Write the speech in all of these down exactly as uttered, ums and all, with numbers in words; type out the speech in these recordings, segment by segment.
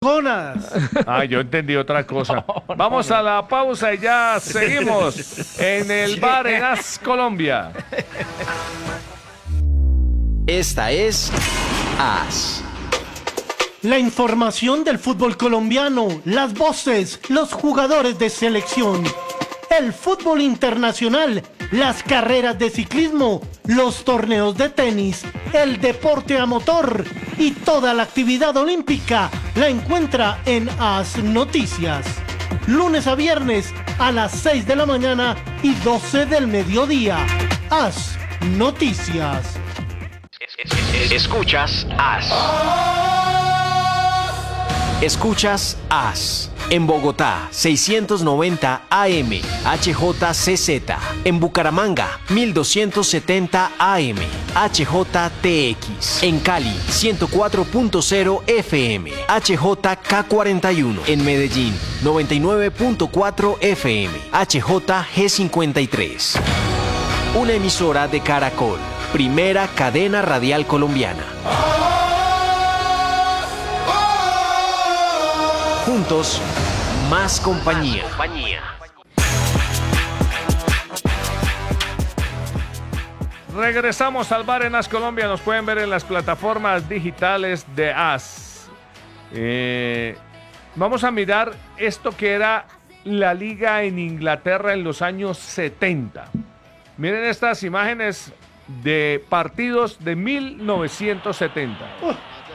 gónadas. Ah, yo entendí otra cosa. No, no, Vamos no. a la pausa y ya seguimos en el bar en AS Colombia. Esta es AS. La información del fútbol colombiano, las voces, los jugadores de selección, el fútbol internacional, las carreras de ciclismo, los torneos de tenis, el deporte a motor y toda la actividad olímpica la encuentra en AS Noticias. Lunes a viernes a las seis de la mañana y doce del mediodía. AS Noticias. Escuchas AS. Escuchas AS. En Bogotá, seiscientos noventa A M, H J C Z. En Bucaramanga, mil doscientos setenta A M, H J T X. En Cali, ciento cuatro punto cero F M, H J K cuarenta y uno. En Medellín, noventa y nueve punto cuatro F M, H J G cincuenta y tres. Una emisora de Caracol, primera cadena radial colombiana. Juntos, más compañía. Más compañía. Regresamos al bar en AS Colombia. Nos pueden ver en las plataformas digitales de AS. Eh, vamos a mirar esto que era la liga en Inglaterra en los años setenta. Miren estas imágenes de partidos de mil novecientos setenta. Uh.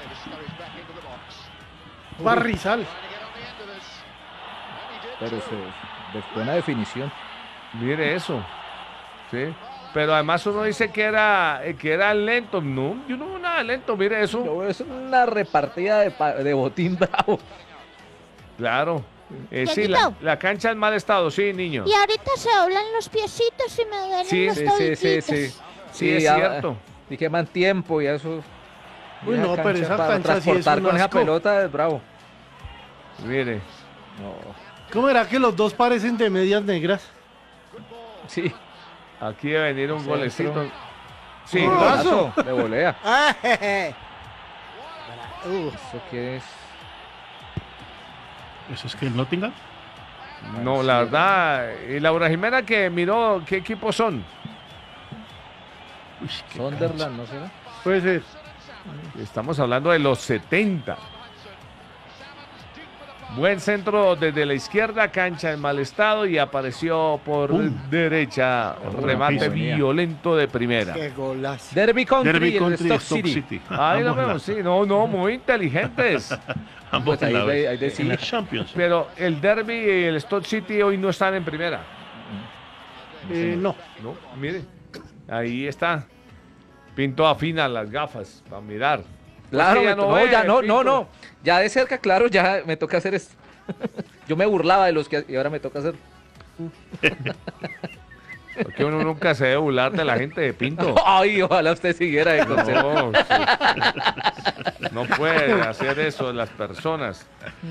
Barrizal. Pero se, de buena definición. Mire eso. Sí. Pero además uno dice que era que era lento. No, yo no veo nada lento. Mire eso. Yo veo es una repartida de, de botín bravo. Claro. Eh, sí, la, la cancha en mal estado, sí, niño. Y ahorita se doblan los piecitos y me duelen sí, los sí, tobillitos. Sí, sí, sí. Sí, es ya, cierto. Y queman tiempo y eso. Uy, no, pero esa para cancha transportar sí es con asco. Esa pelota es bravo. Mire. No. ¿Cómo era que los dos parecen de medias negras? Sí. Aquí debe venir un Centro. golecito. Sí, un golazo. De volea. uh. ¿Eso qué es? ¿Eso es que el Nottingham? No, la verdad. Y Laura Jimena que miró qué equipos son. Uy, Sunderland, ¿no será? Puede ser. Estamos hablando de los setenta. Buen centro desde la izquierda, cancha en mal estado y apareció por uh, derecha, remate violento de primera. Qué golazo. Derby Country, Derby Country Stock, Stock City. City. Ahí lo vemos, sí, no, no, muy inteligentes. Pues ahí, ahí, ahí en la Champions. Pero el Derby y el Stock City hoy no están en primera. Eh, no. No, mire, ahí está. Pinto afina las gafas para mirar. Claro, ya me, no, no, ve, ya no, Pinto. no, no. Ya de cerca, claro, ya me toca hacer esto. Yo me burlaba de los que y ahora me toca hacer. Porque uno nunca se debe burlar de la gente de Pinto. Ay, ojalá usted siguiera de consejo. No, sí. No puede hacer eso las personas.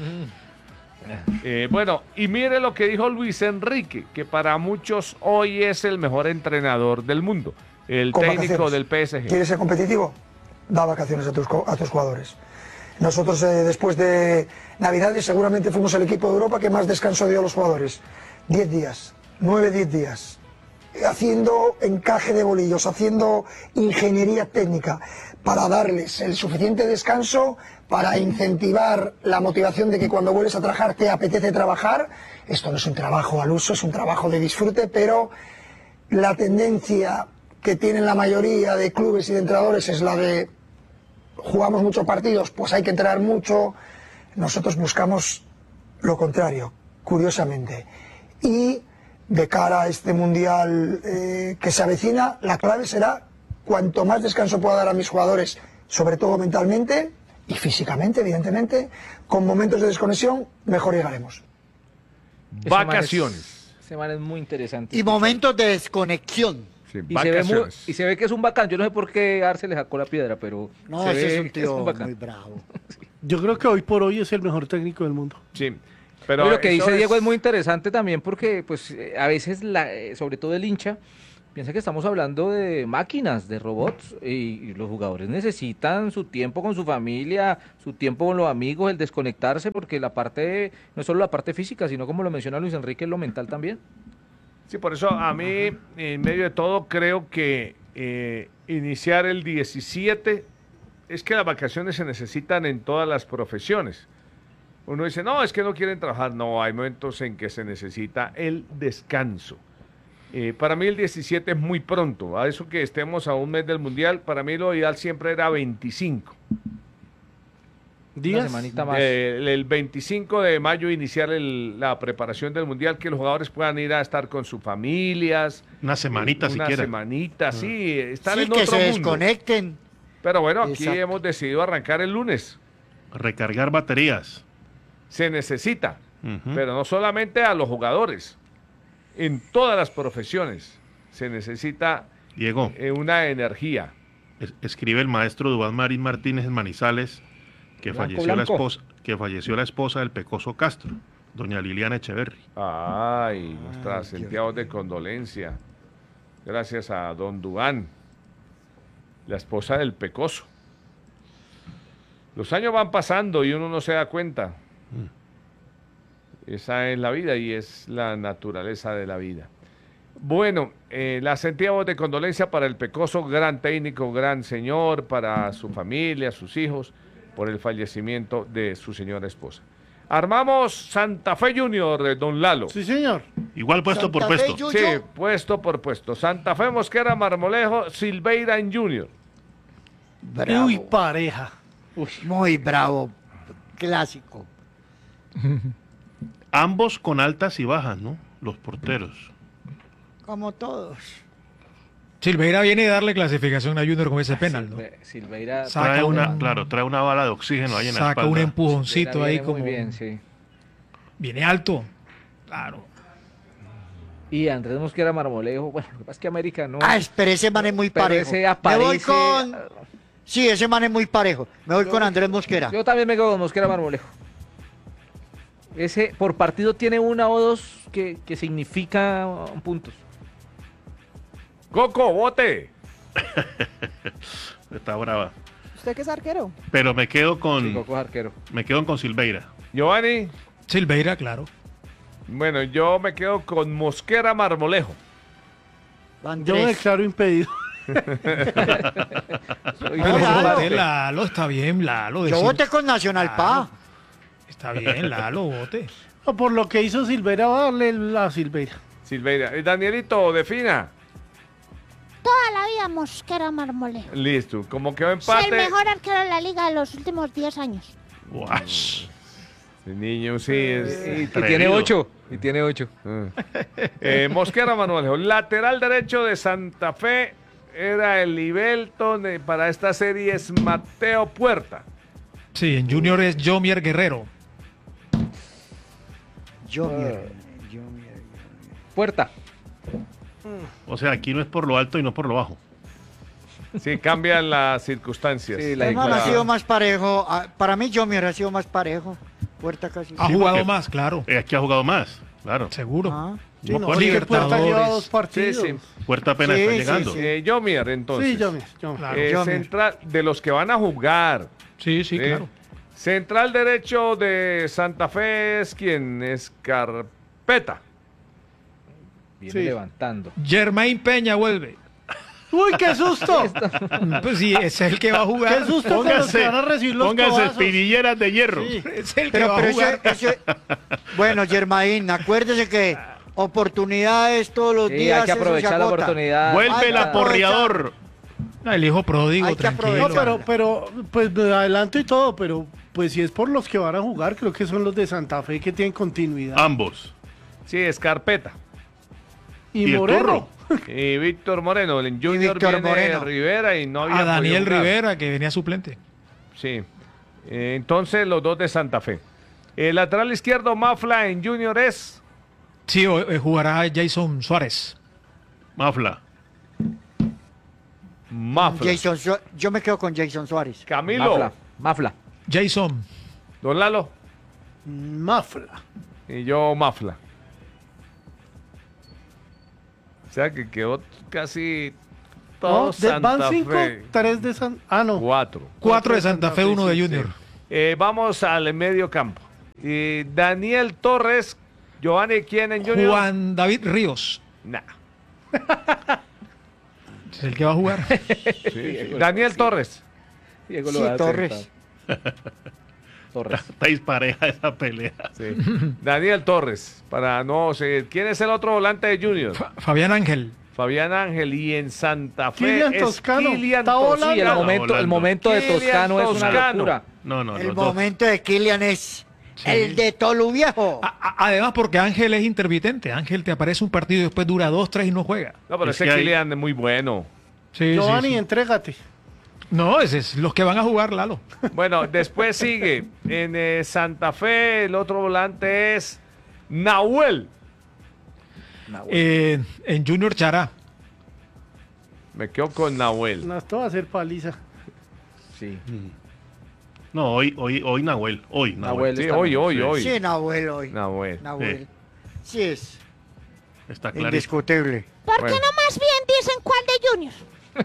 Eh, bueno, y mire lo que dijo Luis Enrique, que para muchos hoy es el mejor entrenador del mundo, el Con técnico vacaciones. del P S G. ¿Quieres ser competitivo? Da vacaciones a tus, co- a tus jugadores. Nosotros eh, después de Navidades seguramente fuimos el equipo de Europa que más descanso dio a los jugadores. Diez días, nueve, diez días. Haciendo encaje de bolillos, haciendo ingeniería técnica para darles el suficiente descanso, para incentivar la motivación de que cuando vuelves a trabajar te apetece trabajar. Esto no es un trabajo al uso, es un trabajo de disfrute, pero la tendencia que tienen la mayoría de clubes y de entrenadores es la de jugamos muchos partidos, pues hay que entrenar mucho. Nosotros buscamos lo contrario, curiosamente. Y de cara a este mundial eh, que se avecina, la clave será cuanto más descanso pueda dar a mis jugadores, sobre todo mentalmente y físicamente, evidentemente, con momentos de desconexión, mejor llegaremos. Vacaciones. Ese man es muy interesante. Y momentos de desconexión. Sí, Y se, ve muy, vacaciones. y se ve que es un bacán. Yo no sé por qué Arce le sacó la piedra, pero. No, se ese ve es un que es tío un bacán. muy bravo. Yo creo que hoy por hoy es el mejor técnico del mundo. Sí. Pero Pero lo que eso dice Diego es muy interesante también porque, pues, eh, a veces, la, eh, sobre todo el hincha, Piensa que estamos hablando de máquinas, de robots, y, y los jugadores necesitan su tiempo con su familia, su tiempo con los amigos, el desconectarse, porque la parte, no es solo la parte física, sino como lo menciona Luis Enrique, lo mental también. Sí, por eso a mí, en medio de todo, creo que eh, iniciar el diecisiete, es que las vacaciones se necesitan en todas las profesiones. Uno dice, no, es que no quieren trabajar. No, hay momentos en que se necesita el descanso. Eh, para mí el diecisiete es muy pronto. A eso que estemos a un mes del Mundial, para mí lo ideal siempre era veinticinco. Una ¿Días? semanita más. Eh, el, el veinticinco de mayo iniciar el- la preparación del Mundial, que los jugadores puedan ir a estar con sus familias. Una semanita Una siquiera. semanita, sí, estar Sí, en que otro se mundo. desconecten. Pero bueno, aquí Exacto. hemos decidido arrancar el lunes. Recargar baterías. Se necesita, Ujú. pero no solamente a los jugadores. En todas las profesiones se necesita Diego, eh, una energía. es- escribe el maestro Dubán Marín Martínez en Manizales que Blanco, falleció la blanco. esposa, que falleció la esposa del Pecoso Castro, doña Liliana Echeverry. Ay, nuestras sentidos de condolencia. Gracias a don Dubán, la esposa del Pecoso. Los años van pasando y uno no se da cuenta. Esa es la vida y es la naturaleza de la vida. Bueno, eh, la sentimos de condolencia para el Pecoso, gran técnico, gran señor, para su familia, sus hijos, por el fallecimiento de su señora esposa. Armamos Santa Fe Junior, eh, don Lalo. Sí, señor. Igual puesto por Santa Fe puesto. Junior. Sí, puesto por puesto. Santa Fe, Mosquera, Marmolejo, Silveira en Junior. Bravo. Uy, pareja. Muy bravo. Clásico. Ambos con altas y bajas, ¿no? Los porteros. Como todos. Silveira viene a darle clasificación a Junior con ese penal, ¿no? Silve- Silveira Saca Trae una, un- claro, trae una bala de oxígeno ahí en la Saca espalda. un Silveira empujoncito ahí viene como... muy bien, sí. Viene alto. Claro. Y Andrés Mosquera Marmolejo, bueno, lo que pasa es que América no. Ah, pero ese man es muy pero parejo. ese Me aparece- voy con... Sí, ese man es muy parejo. Me voy con Andrés Mosquera. Yo también me quedo con Mosquera Marmolejo. Ese por partido tiene una o dos que, que significa uh, puntos. Coco, bote. Está brava. ¿Usted que es arquero? Pero me quedo con, Sí, Coco es arquero. me quedo con Silveira. Giovanni. Silveira, claro. Bueno, yo me quedo con Mosquera Marmolejo. Yo me Andrés. declaro impedido. Soy Pero Lalo. vote, Lalo, está bien, Lalo. Yo decir- voté con Nacional Pa. Está bien, Lalo, vote. O por lo que hizo Silveira, va a darle la Silveira. Silveira. Eh, Danielito, defina. Toda la vida Mosquera Marmolejo. Listo. Como quedó Es el empate. mejor arquero de la liga de los últimos diez años. Guash. El niño, sí. Es, Y, y Atrevido. tiene ocho. Y tiene ocho. Ah. Eh, Mosquera Marmolejo. Lateral derecho de Santa Fe era el Ibelton. eh, Para esta serie es Mateo Puerta. Sí, en Junior es Jomier Guerrero. Yo, Ah. mierda, yo, mierda. Puerta. O sea, aquí no es por lo alto y no por lo bajo. Sí, cambian las circunstancias. Sí, la El man ha igualdad. sido más parejo. Ah, Para mí, yo, mierda, ha sido más parejo. Puerta casi. Ha Sí, jugado porque- más, claro. Eh, aquí ha jugado más, claro. Seguro. Ah. Sí, No no, por porque Puerta lleva Libertadores. dos partidos. Sí, Puerta apenas Sí, está sí, llegando. sí. Eh, Yomier, entonces. Sí, yo me. Yo me. Claro. Eh, Yomier. central, de los que van a jugar. Sí, sí, Eh, claro. Central derecho de Santa Fe es quien es Carpeta. Viene Sí. levantando. Germain Peña vuelve. ¡Uy, qué susto! Pues sí, ese es el que va a jugar. ¡Qué susto con los que van a recibir los póngase codazos! espinilleras de hierro. Sí. Es el que Pero, va pero a jugar. ese, ese- Bueno, Germain, acuérdese que oportunidades todos los Sí, días. hay que eso se aprovechar la agota. oportunidad. Vuelve Ay, el no, aporreador. Ah, el hijo pródigo, Hay que tranquilo. No, aprovechar. pero, pero, pues me adelanto y todo, pero pues si es por los que van a jugar, creo que son los de Santa Fe que tienen continuidad. Ambos. Sí, es Carpeta. y, ¿y el Moreno. Turro? Y Víctor Moreno. En Junior Víctor viene Moreno. Rivera y no había A Daniel podido jugar. Rivera, que venía suplente. Sí. Eh, entonces los dos de Santa Fe. El lateral izquierdo, Mafla en Junior es. Sí, hoy, hoy jugará Jason Suárez. Mafla. Mafla. Jason Su- yo me quedo con Jason Suárez. Camilo. Mafla. Mafla. Jason. Don Lalo. Mafla. Y yo, Mafla. O sea que quedó casi No, todos de- Santa van cinco, Fe. tres de San... Ah, no. Cuatro. Cuatro de Santa Fe, uno de sí, Junior. Eh, vamos al medio campo. Y Daniel Torres, Giovanni, ¿quién en Junior? Juan David Ríos. Nah. Es el que va a jugar. Daniel Torres. Diego Sí, lo va a Torres. acertar. Torres. Está dispareja esa pelea. Sí. Daniel Torres, para no seguir. ¿Quién es el otro volante de Junior? Fa- Fabián Ángel. Fabián Ángel. Y en Santa Fe Kilian es Toscano. Kilian Está Toscano. volando. Sí, el Está momento, el volando. momento de Kilian Toscano es una Toscano. locura. No, no, El los dos. momento de Kylian es el de Tolu Viejo. A- a- además, porque Ángel es intermitente. Ángel te aparece un partido y después dura dos, tres y no juega. No, pero Es ese que hay- Kilian es muy bueno. Sí, Giovanni, sí, sí. entrégate. No, ese es los que van a jugar, Lalo. Bueno, después sigue en eh, Santa Fe, el otro volante es Nahuel. Eh, en Junior Chará. Me quedo con Nahuel. No, esto va a ser paliza. Sí. No, hoy, hoy, hoy Nahuel. Hoy Nahuel. Nahuel. Sí, está hoy, bien. hoy, Sí. hoy. Sí, Nahuel hoy. Nahuel. Nahuel. Sí es Está clarísimo. indiscutible. ¿Por Bueno. qué no más bien dicen cuál de Junior?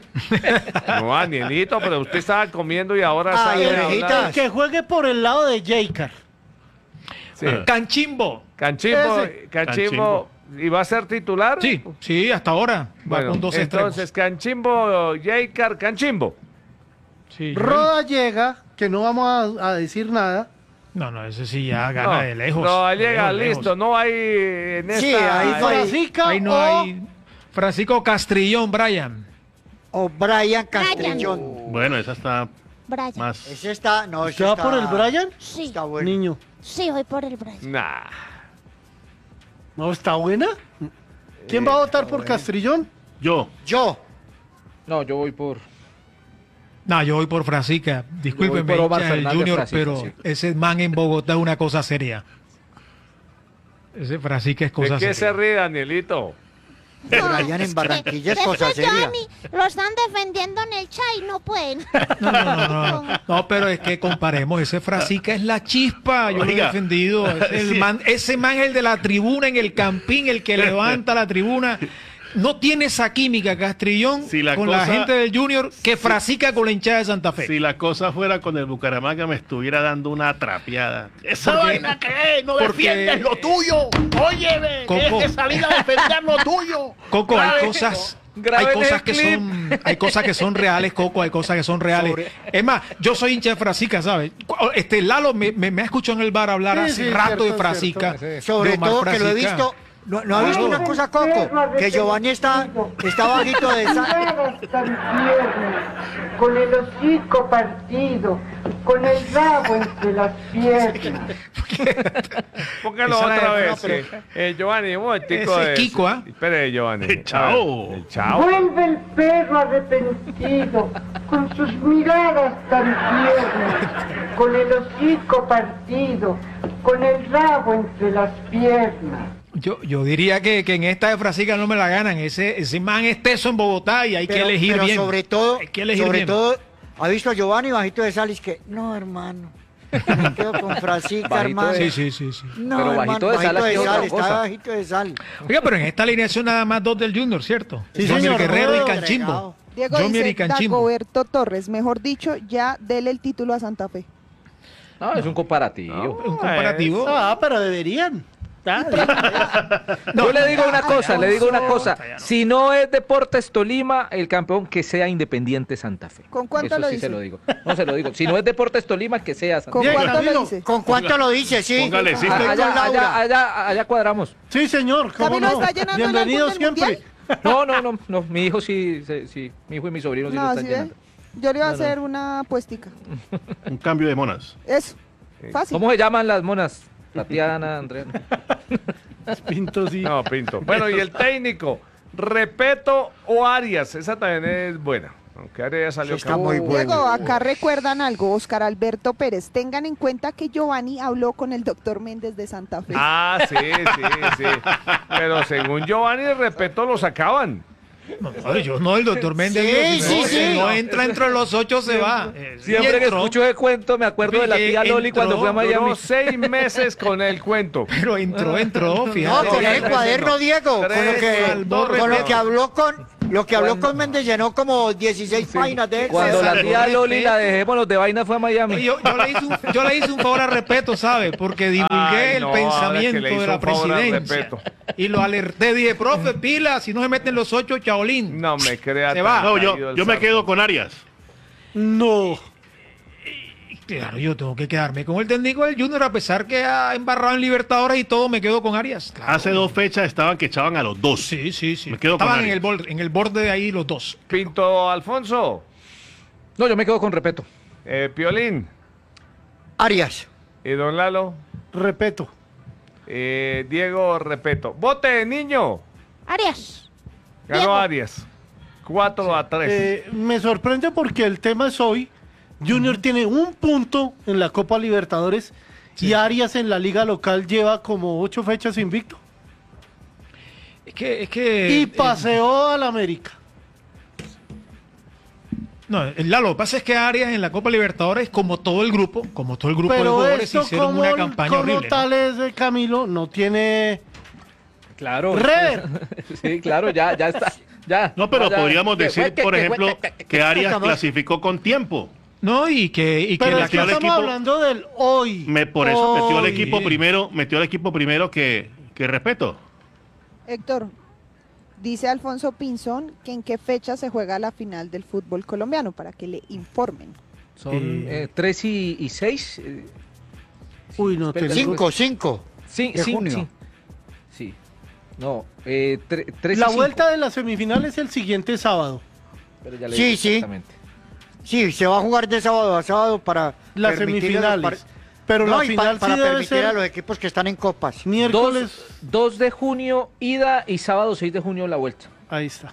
No, Danielito, pero usted estaba comiendo y ahora Ay, sale a orejitas. hablar. Que juegue por el lado de Jaycar. Sí. Canchimbo. Canchimbo, Ese. Canchimbo, ¿y va a ser titular? Sí, sí, hasta ahora. Va Bueno, con dos entonces extremos. Canchimbo, Jaycar, Canchimbo. Sí, yo- Roda llega, que no vamos a, a decir nada. No, no, ese sí ya gana No, de lejos. No, de llega, lejos, listo, lejos. no hay en esta... Sí, ahí no hay- Frasica Ahí no o hay. Francisco Castrillón, Brian. O Brian Castrillón. Bueno, esa está Brian. más. Ese está, no, ese ¿Usted va está, por el Brian? Sí, Está bueno. Niño. sí, voy por el Brian. Nah. ¿No está buena? ¿Quién va a votar por Castrillón? Yo. Yo. No, yo voy por. No, yo voy por Frasica. Discúlpeme, por Omar hincha del Fernández Junior, Frasica, pero sí. ese man en Bogotá es una cosa seria. Ese Frasica es ¿De cosa qué se seria. ríe, Danielito? Brian en Barranquilla es cosa Después, seria. Giovanni, lo están defendiendo en el chat y no pueden. No, no, no, no, no. No, pero es que comparemos, ese Frasica es la chispa, yo lo he Oiga. defendido. Es el Sí. man- ese man es el de la tribuna, en el campín, el que levanta la tribuna. No tiene esa química Castrillón Si la con la cosa- gente del Junior que Frasica con la hinchada de Santa Fe. Si la cosa fuera con el Bucaramanga, me estuviera dando una trapeada. ¿Esa Porque- vaina qué es? No porque- defiendes lo tuyo. Óyeme, Coco. tienes que salir a defender lo tuyo. Coco, hay Grave. cosas, Graben hay cosas el que clip. son, hay cosas que son reales, Coco, hay cosas que son reales. Sobre- Es más, yo soy hincha de Frasica, ¿sabes? Cu- Este Lalo me, me, me ha escuchado en el bar hablar Sí, hace sí, rato cierto, de Frasica. cierto. Sobre de Omar todo que lo he Frasica. visto. ¿No, no ha visto una cosa, Coco? Que Giovanni está, está bajito de sal. Con el hocico partido, con el rabo entre las piernas. Póngalo Esa otra es- vez. no, que- eh, Giovanni, un momentico. Ese de- Kiko, ¿ah? Espere, Giovanni. El chao. A ver, el chao. Vuelve el perro arrepentido, con sus miradas tan tiernas, con el hocico partido, con el rabo entre las piernas. Yo, yo diría que, que en esta de Frasica no me la ganan. Ese, ese man es teso en Bogotá y hay Pero, que elegir pero bien. sobre todo, Hay que elegir sobre bien. todo, ha visto a Giovanni bajito de sal y es que, no, hermano. Me quedo con Frasica, Bajito hermano. de- Sí, sí, sí, sí. No, Pero hermano, bajito de sal aquí es otra está cosa. bajito de sal. Oiga, pero en esta alineación nada más dos del Junior, ¿cierto? Sí, Jomier señor. Guerrero y Entregado. Canchimbo. Diego Jomier y dice Canchimbo. Dagoberto Torres, mejor dicho, ya dele el título a Santa Fe. No, es un comparativo. Un comparativo. Ah, pero deberían. Ah, Yo le digo una cosa, le digo una cosa. Ya no. Si no es Deportes Tolima, el campeón que sea Independiente Santa Fe. ¿Con cuánto Eso lo sí dice? se lo digo. No se lo digo. Si no es Deportes Tolima, que sea Santa ¿Con Fe. Diego, cuánto lo Camilo, dice? ¿Con cuánto lo dice? Sí. Póngale, sí. Estoy Ah, con allá, Laura. allá, allá, allá cuadramos. sí, señor. ¿cómo ¿Camilo no? está llenando el Bienvenido álbum del siempre. No, no, no, no. Mi hijo sí, sí, sí. Mi hijo y mi sobrino sí lo No, están ¿sí ve? llenando. Yo le iba a No, no. hacer una apuestica. Un cambio de monas. Eso, fácil. ¿Cómo se llaman las monas? Tatiana, Andrea. Pinto, sí. No, Pinto. Bueno, y el técnico, Repeto o Arias. Esa también es buena. Aunque Arias salió Sí, está campeón. muy bueno. Diego, acá recuerdan algo, Oscar Alberto Pérez. Tengan en cuenta que Giovanni habló con el doctor Méndez de Santa Fe. Ah, sí, sí, sí. Pero según Giovanni, Repeto lo sacaban. No, joder, yo no, el doctor Méndez. Sí, digo, sí, no, sí. si no entra entre los ocho, se va. Eh, sí Siempre que entró, escucho ese cuento me acuerdo de la tía Loli entró, cuando fue a Miami. Duró seis meses con el cuento. Pero entró, entró, No, fíjate. con el cuaderno, Diego, con lo que, Tres, con lo tres. que habló con, lo que habló con Méndez llenó como dieciséis páginas de Excel. Cuando la Exacto. tía Loli la dejémonos de vaina fue a Miami. Yo, yo le hice un, yo le hice un favor a Repeto, ¿sabe? Porque divulgué Ay, el no, ahora que pensamiento le hizo de la un favor a presidencia. Repeto. Y lo alerté, dije, profe, pila, si no se meten los ocho, chaolín. No me crea. Se va. tan No, caído yo, el yo me santo. quedo con Arias. No. Claro, yo tengo que quedarme con el técnico del Junior, a pesar que ha embarrado en Libertadores y todo, me quedo con Arias. Claro. Hace dos fechas estaban que echaban a los dos. Sí, sí, sí. Me quedo con Estaban en Arias. el, borde, en el borde de ahí los dos. Pinto Alfonso, No, yo me quedo con Repeto. eh, Piolín Arias. y Don Lalo, Repeto. eh, Diego, Repeto. ¡Vote, niño! Arias. Ganó Diego. Arias. cuatro a tres. Eh, me sorprende porque el tema es hoy. Junior tiene un punto en la Copa Libertadores y Arias en la liga local lleva como ocho fechas invicto. Es que, es que. Y eh, paseó al América. No, el- Lalo, lo que pasa es que Arias en la Copa Libertadores, como todo el grupo, como todo el grupo de Pero jugadores, esto hicieron como, una campaña como horrible. ¿no? tal es eh, Camilo, no tiene Claro. Rever. Sí, claro, ya, ya está. Ya. No, pero Ya, podríamos que- decir, que- por que- ejemplo, que- que- que Arias estamos- clasificó con tiempo. No, y que, y que Pero la es que metió al estamos equipo- hablando del hoy. Me, por eso metió al Hoy. equipo primero, metió al equipo primero que, que Respeto. Héctor, dice Alfonso Pinzón que en qué fecha se juega la final del fútbol colombiano, para que le informen. Son Eh, eh, tres y, y seis. eh, Uy, no te Espera, digo. Cinco, cinco. Sí, de sí, junio. sí. Sí. No, eh, tre- tres y La cinco, vuelta de la semifinal es el siguiente sábado. pero ya le Sí, digo sí. exactamente. Sí, se va a jugar de sábado a sábado para Las permitir a los semifinales. par- Pero No, la y pa- final para sí debe permitir a ser los equipos que están en copas. miércoles. Dos, dos de junio ida y sábado seis de junio la vuelta. Ahí está.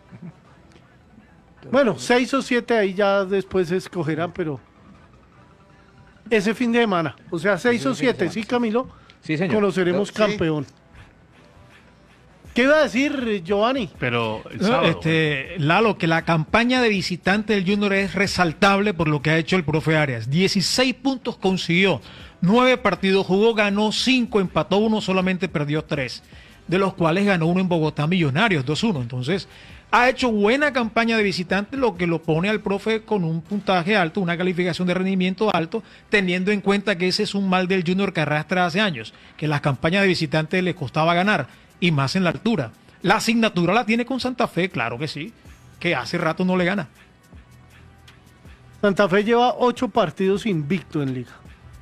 Bueno, seis o siete ahí ya después se escogerán, pero ese fin de semana, o sea, seis Ese o fin de siete, semana, sí, sí. Camilo, Sí, señor. conoceremos Sí. campeón. ¿Qué iba a decir, Giovanni? Pero el No, sábado. este, Lalo, que la campaña de visitante del Junior es resaltable por lo que ha hecho el profe Arias. dieciséis puntos consiguió, nueve partidos jugó, ganó cinco, empató uno, solamente perdió tres, de los cuales ganó uno en Bogotá Millonarios, dos uno. Entonces, ha hecho buena campaña de visitante, lo que lo pone al profe con un puntaje alto, una calificación de rendimiento alto, teniendo en cuenta que ese es un mal del Junior que arrastra hace años, que las campañas de visitante le costaba ganar, y más en la altura. La asignatura la tiene con Santa Fe, claro que sí, que hace rato no le gana. Santa Fe lleva ocho partidos invicto en liga.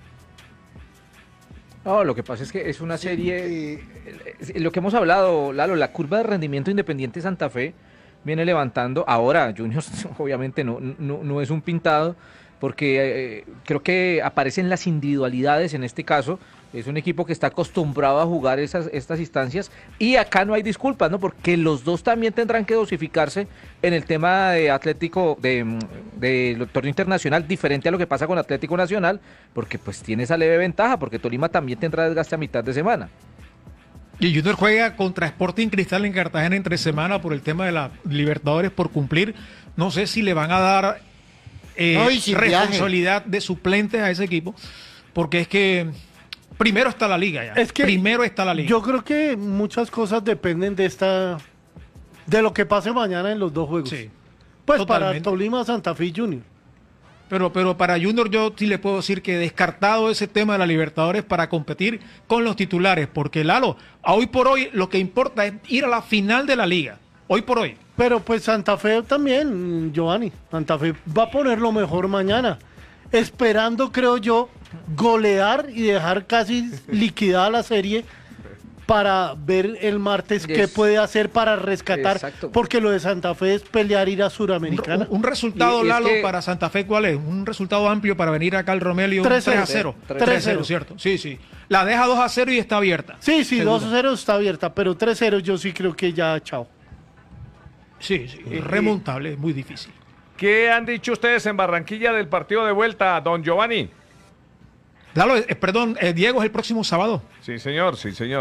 No, lo que pasa es que es una serie, eh, lo que hemos hablado, Lalo, la curva de rendimiento Independiente Santa Fe viene levantando. Ahora, Junior obviamente no, no, no es un pintado, porque eh, creo que aparecen las individualidades en este caso. Es un equipo que está acostumbrado a jugar esas, estas instancias, y acá no hay disculpas, ¿no? Porque los dos también tendrán que dosificarse en el tema de Atlético, de, de, de torneo internacional, diferente a lo que pasa con Atlético Nacional, porque pues tiene esa leve ventaja, porque Tolima también tendrá desgaste a mitad de semana. Y Junior juega contra Sporting Cristal en Cartagena entre semana por el tema de la Libertadores por cumplir. No sé si le van a dar eh, No, y sin responsabilidad de suplentes a ese equipo, porque es que primero está la liga ya. Es que primero está la liga. Yo creo que muchas cosas dependen de esta, de lo que pase mañana en los dos juegos. Sí, Pues totalmente. para Tolima, Santa Fe y Junior. Pero, pero para Junior yo sí le puedo decir que descartado ese tema de la Libertadores para competir con los titulares, porque Lalo, a hoy por hoy lo que importa es ir a la final de la liga. Hoy por hoy. Pero pues Santa Fe también, Giovanni. Santa Fe va a poner lo mejor mañana. Esperando, creo yo, golear y dejar casi liquidada la serie para ver el martes qué Yes. puede hacer para rescatar. Exacto. Porque lo de Santa Fe es pelear ir a Un, Suramericana. un resultado, Y- y es Lalo, que- para Santa Fe, ¿cuál es? Un resultado amplio para venir acá al Romelio. tres tres cero. a cero. tres tres a cero. cero, ¿cierto? Sí, sí. La deja dos a cero y está abierta. Sí, sí, Seguro. dos a cero está abierta, pero tres cero yo sí creo que ya, chao. Sí, sí. Remontable, es muy difícil. ¿Qué han dicho ustedes en Barranquilla del partido de vuelta, don Giovanni? Lalo, eh, perdón, eh, Diego es el próximo sábado. Sí, señor, sí, señor.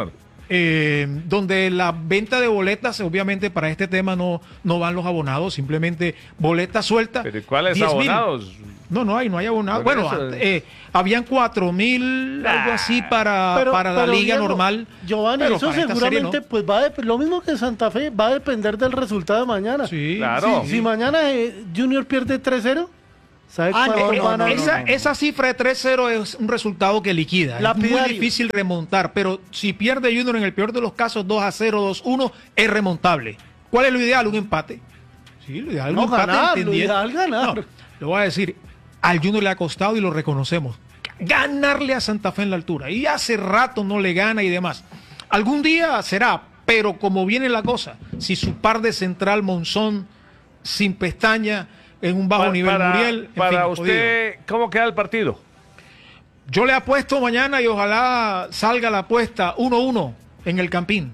eh, donde la venta de boletas, obviamente para este tema no, no van los abonados, simplemente boletas sueltas. ¿Pero cuáles diez mil. abonados? No, no hay, no hay abonados. Por Bueno, eso- eh, habían cuatro mil, algo así para, Pero- para la pero, liga Diego, normal. Giovanni, pero eso para esta seguramente serie no. pues va a dep- lo mismo que Santa Fe, va a depender del resultado de mañana. Sí, Claro. Si, si mañana eh, Junior pierde tres cero, ¿sabe Ah, no, cuánto no, van a no, esa, no, no. esa cifra de tres cero es un resultado que liquida. Es muy Lapidario. difícil remontar, pero si pierde Junior en el peor de los casos dos a cero, dos uno, es remontable. ¿Cuál es lo ideal? Un empate. Sí, lo ideal es No, un empate. ganar, lo entendiendo- ideal, ganar. No, le voy a decir, al Junior le ha costado y lo reconocemos. Ganarle a Santa Fe en la altura. Y hace rato no le gana y demás. Algún día será, pero como viene la cosa, si su par de central Monzón sin pestaña en un bajo Pa- nivel para, Muriel. en para fin, usted, ¿cómo queda el partido? yo le apuesto mañana y ojalá salga la apuesta uno uno en el Campín.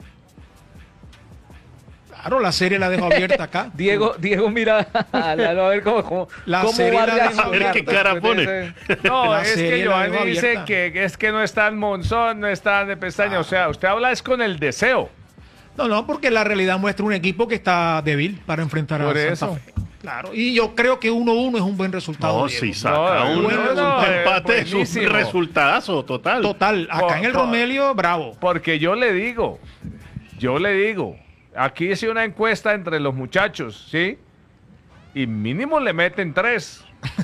Claro, la serie la dejo abierta acá. Diego, Diego mira a, Lalo a ver cómo, cómo, La cómo serie va a la dejo reaccionar abierta. ¿Qué cara después de pone? ese- No, La es serie que la Giovanni dejo dice abierta. que es que no está en Monzón, no está de pestaña. O sea, usted habla es con el deseo. No, no, porque la realidad muestra un equipo que está débil para enfrentar a Por Santa eso. Fe. Claro, y yo creo que uno uno es un buen resultado. No, Diego. si saca No, un, bueno, un no, eh, empate es un buenísimo. resultadazo total. Total, acá Por- en el por- Romelio, bravo. Porque yo le digo, yo le digo, aquí hice una encuesta entre los muchachos, ¿sí? Y mínimo le meten tres.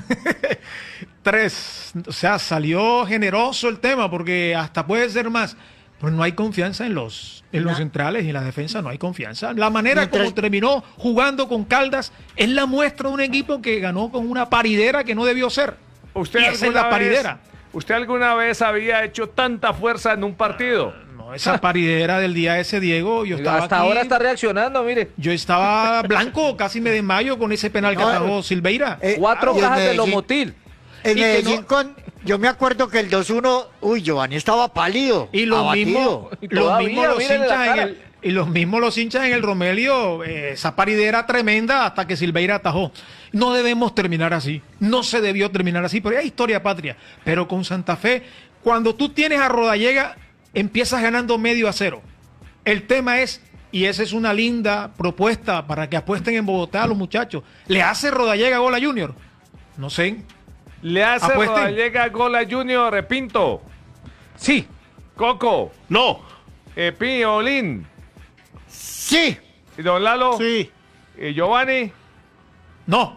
Tres, o sea, salió generoso el tema porque hasta puede ser más. Pero no hay confianza en los, en los centrales y en la defensa, no hay confianza. La manera Mientras- como terminó jugando con Caldas es la muestra de un equipo que ganó con una paridera que no debió ser. ¿Usted Y esa es alguna la vez- paridera. ¿Usted alguna vez había hecho tanta fuerza en un partido? No, esa paridera del día ese, Diego, yo estaba Hasta aquí, ahora está reaccionando, mire. yo estaba blanco, casi me desmayo con ese penal que No, atajó Silveira. eh, Cuatro y en cajas de Medellín- Lomotil. En Y que Medellín no- con, yo me acuerdo que el dos uno, uy, Giovanni estaba pálido. Y lo abatido. mismo, Y lo todavía, mismo los mírenle la hinchas en cara. el, y los mismos los hinchas en el Romelio, eh, esa paridera tremenda hasta que Silveira atajó. No debemos terminar así, no se debió terminar así, pero hay historia patria. Pero con Santa Fe, cuando tú tienes a Rodallega, empiezas ganando medio a cero. El tema es, y esa es una linda propuesta para que apuesten en Bogotá a los muchachos, ¿le hace Rodallega gol a Junior? No sé. Le hace Apuesten. Rodallega gol a Junior Repinto. Sí. Coco, No, eh, Piolín, Sí, y Don Lalo, Sí. y Giovanni. No.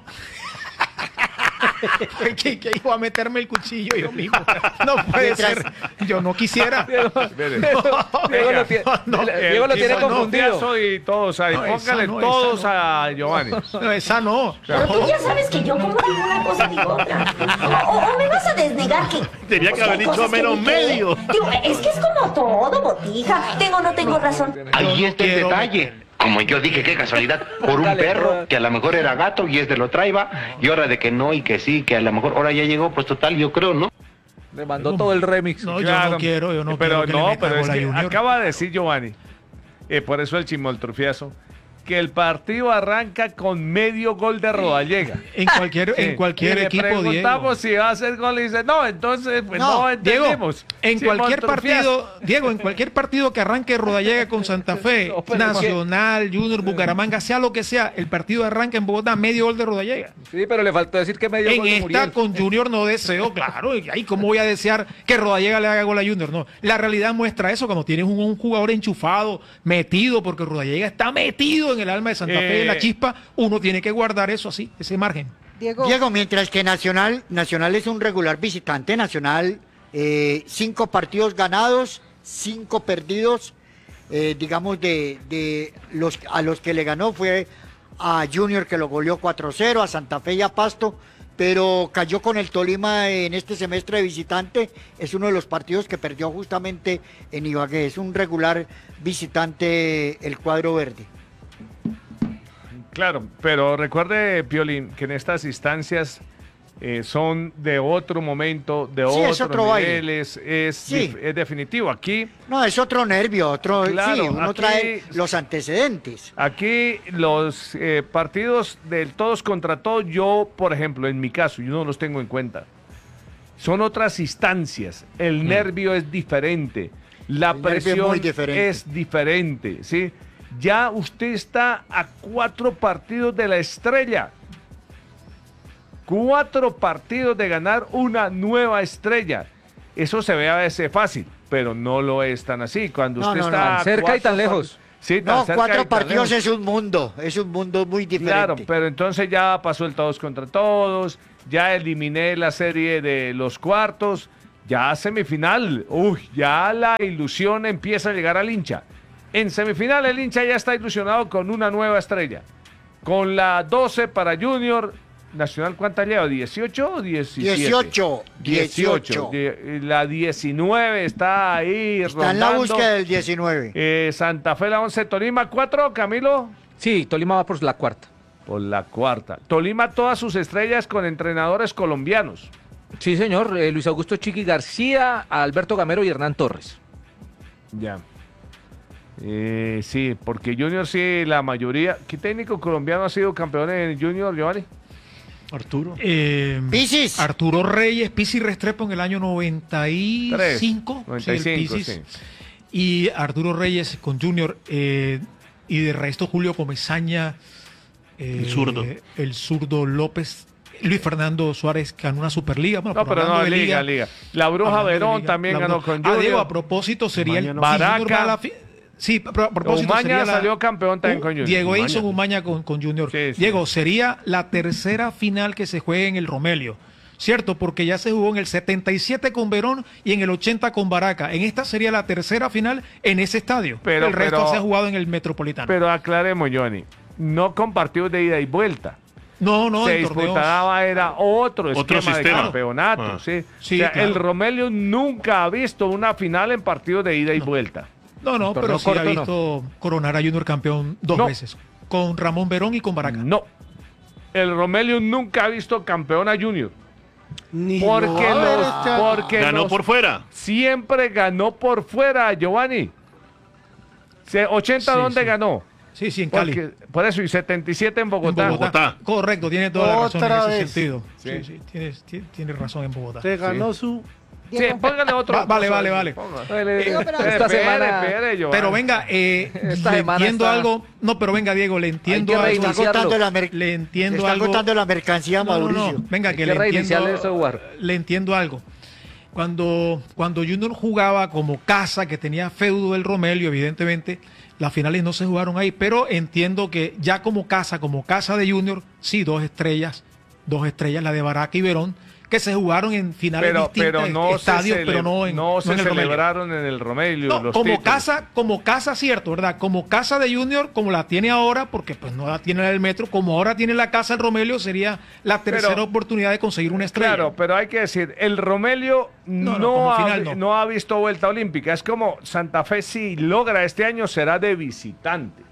que, que iba a meterme el cuchillo yo mismo. No puede Mientras- ser. Yo no quisiera. Mire. Diego lo tiene, no, Diego lo El tiene Chizo confundido. Notiazo y todos ahí. No, esa Póngale no, todos esa a Giovanni. No, esa no. Pero tú ya sabes que yo como digo una cosa digo otra. O, o- o me vas a desnegar que... Tenía que o sea, haber dicho cosas que menos ni qué. medio. Digo, es que es como todo, botija. Tengo o no tengo razón. Ahí está el quiero- detalle. Como yo dije, qué casualidad, por un Dale, perro todas. que a lo mejor era gato y este lo traía, y ahora de que no y que sí, que a lo mejor ahora ya llegó, pues total, yo creo, ¿no? Le mandó todo el remix. No, yo Claro. no quiero, yo no pero quiero que no, le meta pero es gol a que Junior. acaba de decir Giovanni, eh, por eso el chimoltrufiazo, que el partido arranca con medio gol de Rodallega. En cualquier, Sí. en cualquier Y equipo, le Diego. preguntamos si va a hacer gol y dice, no, entonces pues no, No, Diego, entendimos. en cualquier Chimoltrufiazo. partido, Diego, en cualquier partido que arranque Rodallega con Santa Fe, No, pero Nacional, Junior, Bucaramanga, sea lo que sea, el partido arranca en Bogotá, medio gol de Rodallega. Sí, pero le faltó decir que medio En gol de esta Muriel. con Junior no deseo, claro. Y ahí, ¿cómo voy a desear que Rodallega le haga gol a Junior? No. La realidad muestra eso cuando tienes un, un jugador enchufado, metido, porque Rodallega está metido en el alma de Santa Fe, Eh. en la chispa. Uno tiene que guardar eso así, ese margen. Diego, Diego, mientras que Nacional, Nacional es un regular visitante, Nacional, eh, cinco partidos ganados, cinco perdidos, eh, digamos, de, de los a los que le ganó fue a Junior que lo goleó cuatro cero, a Santa Fe y a Pasto, pero cayó con el Tolima en este semestre de visitante, es uno de los partidos que perdió justamente en Ibagué, es un regular visitante el cuadro verde. Claro, pero recuerde, Piolín, que en estas instancias eh, son de otro momento, de Sí, es otros otro baile. niveles, es, Sí. dif- es definitivo. Aquí, No, es otro nervio, otro, Claro, sí, uno aquí- trae los antecedentes. aquí los eh, partidos del todos contra todos, yo, por ejemplo, en mi caso, yo no los tengo en cuenta. Son otras instancias, el nervio es diferente. La El nervio es presión muy diferente. es diferente, ¿sí? Ya usted está a cuatro partidos de la estrella. Cuatro partidos de ganar una nueva estrella. Eso se ve a veces fácil, pero no lo es tan así. Cuando No, usted no, no. está Tan cerca y tan cuatro lejos. par- Sí, tan No, cerca y cuatro tan partidos lejos. es un mundo, es un mundo muy diferente. Claro, pero entonces ya pasó el todos contra todos, ya eliminé la serie de los cuartos, ya semifinal, uy, ya la ilusión empieza a llegar al hincha. En semifinal el hincha ya está ilusionado con una nueva estrella. Con la doce para Junior, Nacional, ¿cuánta lleva? ¿dieciocho o diecisiete? dieciocho, dieciocho. Die- La diecinueve está ahí Está en la rondando. búsqueda del diecinueve. Eh, Santa Fe la once, Tolima cuatro, Camilo. Sí, Tolima va por la cuarta. Por la cuarta. Tolima todas sus estrellas con entrenadores colombianos. Sí, señor. eh, Luis Augusto Chiqui García, Alberto Gamero y Hernán Torres. Ya. Eh, sí, porque Junior sí, la mayoría. ¿Qué técnico colombiano ha sido campeón en Junior, Giovanni? Arturo. Eh, Pisis. Arturo Reyes, Pisis Restrepo en el año noventa y cinco. noventa y sí, el cinco, Pisis. sí. Y Arturo Reyes con Junior. eh, y de resto Julio Comesaña. eh, El zurdo. El zurdo López. Luis Fernando Suárez ganó una Superliga. Bueno, No, pero hablando no, de Liga, Liga. La Bruja hablando de Verón Liga, también la ganó Bruja- con Ah, Junior. Diego, a propósito sería el Umaña no. si Junior va a la Baraca. fi- Sí, a pro- a propósito Umaña sería la- salió campeón también Uh, con Junior. Diego Umaña. Edson Umaña con, con Junior. Sí, sí. Diego, sería la tercera final que se juegue en el Romelio. ¿Cierto? Porque ya se jugó en el setenta y siete con Verón y en el ochenta con Baraca. En esta sería la tercera final en ese estadio. Pero- el resto pero- se ha jugado en el Metropolitano. Pero aclaremos, Johnny. No con partidos de ida y vuelta. no, no, Se en torneos. disputaba era otro esquema Otro de sistema. campeonato. Ah. Sí. Sí, O sea, claro. el Romelio nunca ha visto una final en partidos de ida y vuelta. No, no, Torneo pero sí corto, ha no. visto coronar a Junior campeón dos No. veces. Con Ramón Verón y con Baraca. No. El Romelio nunca ha visto campeón a Junior. Ni Porque, lo va a ver los, este año. porque Ganó los- por fuera. siempre ganó por fuera, Giovanni. Se- ochenta, Sí, ¿dónde sí. ganó? Sí, sí, en Cali. Porque- por eso, y setenta y siete en En Bogotá. Bogotá. Correcto, tiene toda la razón en Otra ese vez. sentido. Sí. Sí, sí, tienes, ti- tienes razón en Bogotá. Se ganó su. Sí, póngale otro. Va- vale, vale, vale. Póngale. Diego, pero- Espere, Esta espere, semana- espere, Giovanni. Pero venga, eh, Esta le semana entiendo está- algo. No, pero venga, Diego, le entiendo que algo. Está reiniciarlo. agotando la, mer- Le entiendo está algo. agotando la mercancía, No, no, Mauricio. no. Venga, Hay que que le reiniciarle entiendo, el software. le entiendo algo. Cuando, cuando Junior jugaba como casa, que tenía feudo del Romelio, evidentemente, las finales no se jugaron ahí, pero entiendo que ya como casa, como casa de Junior, sí, dos estrellas, dos estrellas, la de Baraca y Verón, que se jugaron en finales pero, distintas, pero no estadios, se, cele- pero no en, no no se en el Romelio. celebraron en el Romelio. No, los como títulos. casa, como casa, cierto, ¿verdad? Como casa de Junior, como la tiene ahora, porque pues no la tiene en el Metro, como ahora tiene la casa el Romelio, sería la tercera Pero- oportunidad de conseguir una estrella. Claro, pero hay que decir, el Romelio No, no, no, como ha, final no. no ha visto vuelta olímpica. Es como Santa Fe, si logra este año, será de visitante.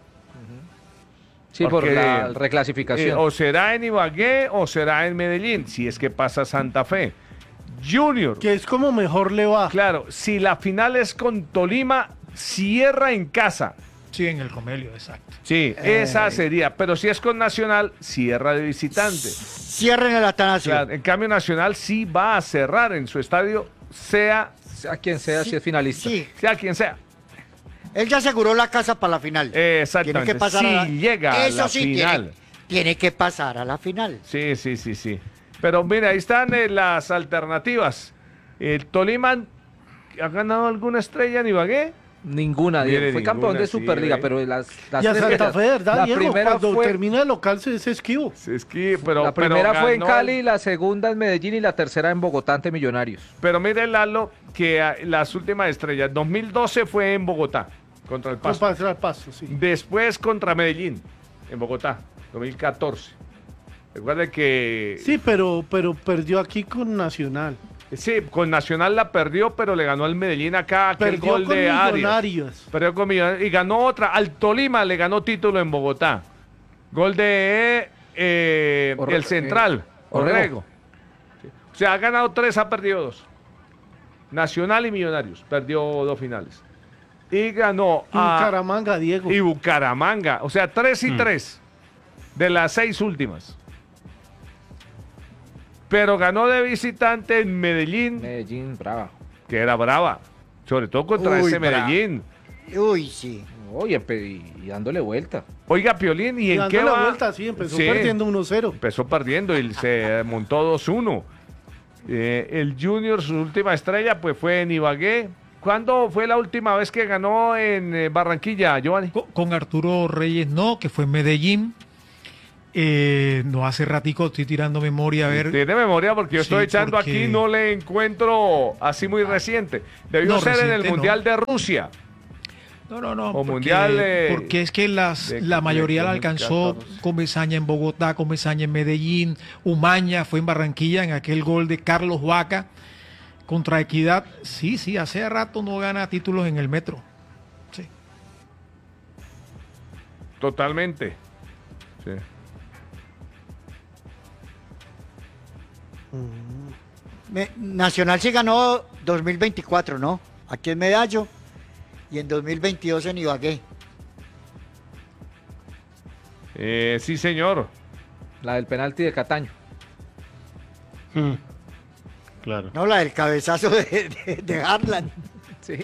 Sí, por Porque, la Eh, reclasificación. o será en Ibagué o será en Medellín, si es que pasa Santa Fe. Junior, Que es como mejor le va. claro, si la final es con Tolima, cierra en casa. Sí, en el Romelio, exacto. Sí, Eh. esa sería. Pero si es con Nacional, cierra de visitante. Cierren el Atanasio. Claro, en cambio, Nacional sí va a cerrar en su estadio, sea, Sea quien sea, si es finalista. Sí, sea quien sea. él ya aseguró la casa para la final. Exactamente. Tiene que pasar si a la, llega a Eso la sí, final. Tiene, tiene que pasar a la final. Sí, sí, sí, sí. Pero mira, ahí están eh, las alternativas. El Tolima ha ganado alguna estrella en Ibagué. Ninguna, Diego. Mire, Fue campeón ninguna, de sí, Superliga, ¿eh? pero las, las Y a tres Santa fechas- Fe, ¿verdad, La Diego? primera Cuando fue, termina el local se, se esquivo. Es que, pero, la pero primera fue en ganó- Cali, la segunda en Medellín y la tercera en Bogotá ante Millonarios. Pero mire, Lalo, que ah, las últimas estrellas. dos mil doce fue en Bogotá, contra el Con Paso. pasar al paso, sí. Después contra Medellín, en Bogotá, dos mil catorce. Recuerde que... Sí, pero, pero perdió aquí con Nacional. Sí, con Nacional la perdió, pero le ganó al Medellín acá aquel Perdió gol con de Arias. Millonarios. Perdió con Millonarios y ganó otra. Al Tolima le ganó título en Bogotá. Gol de eh, Orre- el Central, eh, Orrego. Orrego. Sí. O sea, ha ganado tres, ha perdido dos. Nacional y Millonarios. Perdió dos finales. Y ganó a Bucaramanga, Diego. y Bucaramanga. O sea, tres y tres de las seis últimas. Pero ganó de visitante en Medellín, Medellín, brava. que era brava. Sobre todo contra Uy, ese bra- Medellín. Uy, sí. Oye, y, y dándole vuelta. Oiga, Piolín, ¿y Y en dando qué la va? vuelta, sí, empezó Sí. perdiendo uno cero. Empezó perdiendo y se montó dos uno. Eh, el Junior, su última estrella, pues fue en Ibagué. ¿Cuándo fue la última vez que ganó en eh, Barranquilla, Giovanni? Con, con Arturo Reyes no, que fue en Medellín. Eh, no hace ratico estoy tirando memoria a ver. Tiene memoria porque yo Sí, estoy echando porque- aquí, no le encuentro así muy reciente. Debió No, ser en el reciente no. Mundial de Rusia. No, no, no. O porque, Mundial, eh, porque es que las, de- la mayoría de la alcanzó dos mil catorce. Comesaña en Bogotá, Comesaña en Medellín, Umaña fue en Barranquilla en aquel gol de Carlos Vaca contra Equidad. Sí, sí, hace rato no gana títulos en el Metro. Sí. Totalmente. Sí. Me- Nacional sí ganó dos mil veinticuatro, ¿no? Aquí en Medallo y en dos mil veintidós en Ibagué. Eh, sí, señor. La del penalti de Cataño. Claro. No, la del cabezazo de, de, de Harlan. Sí.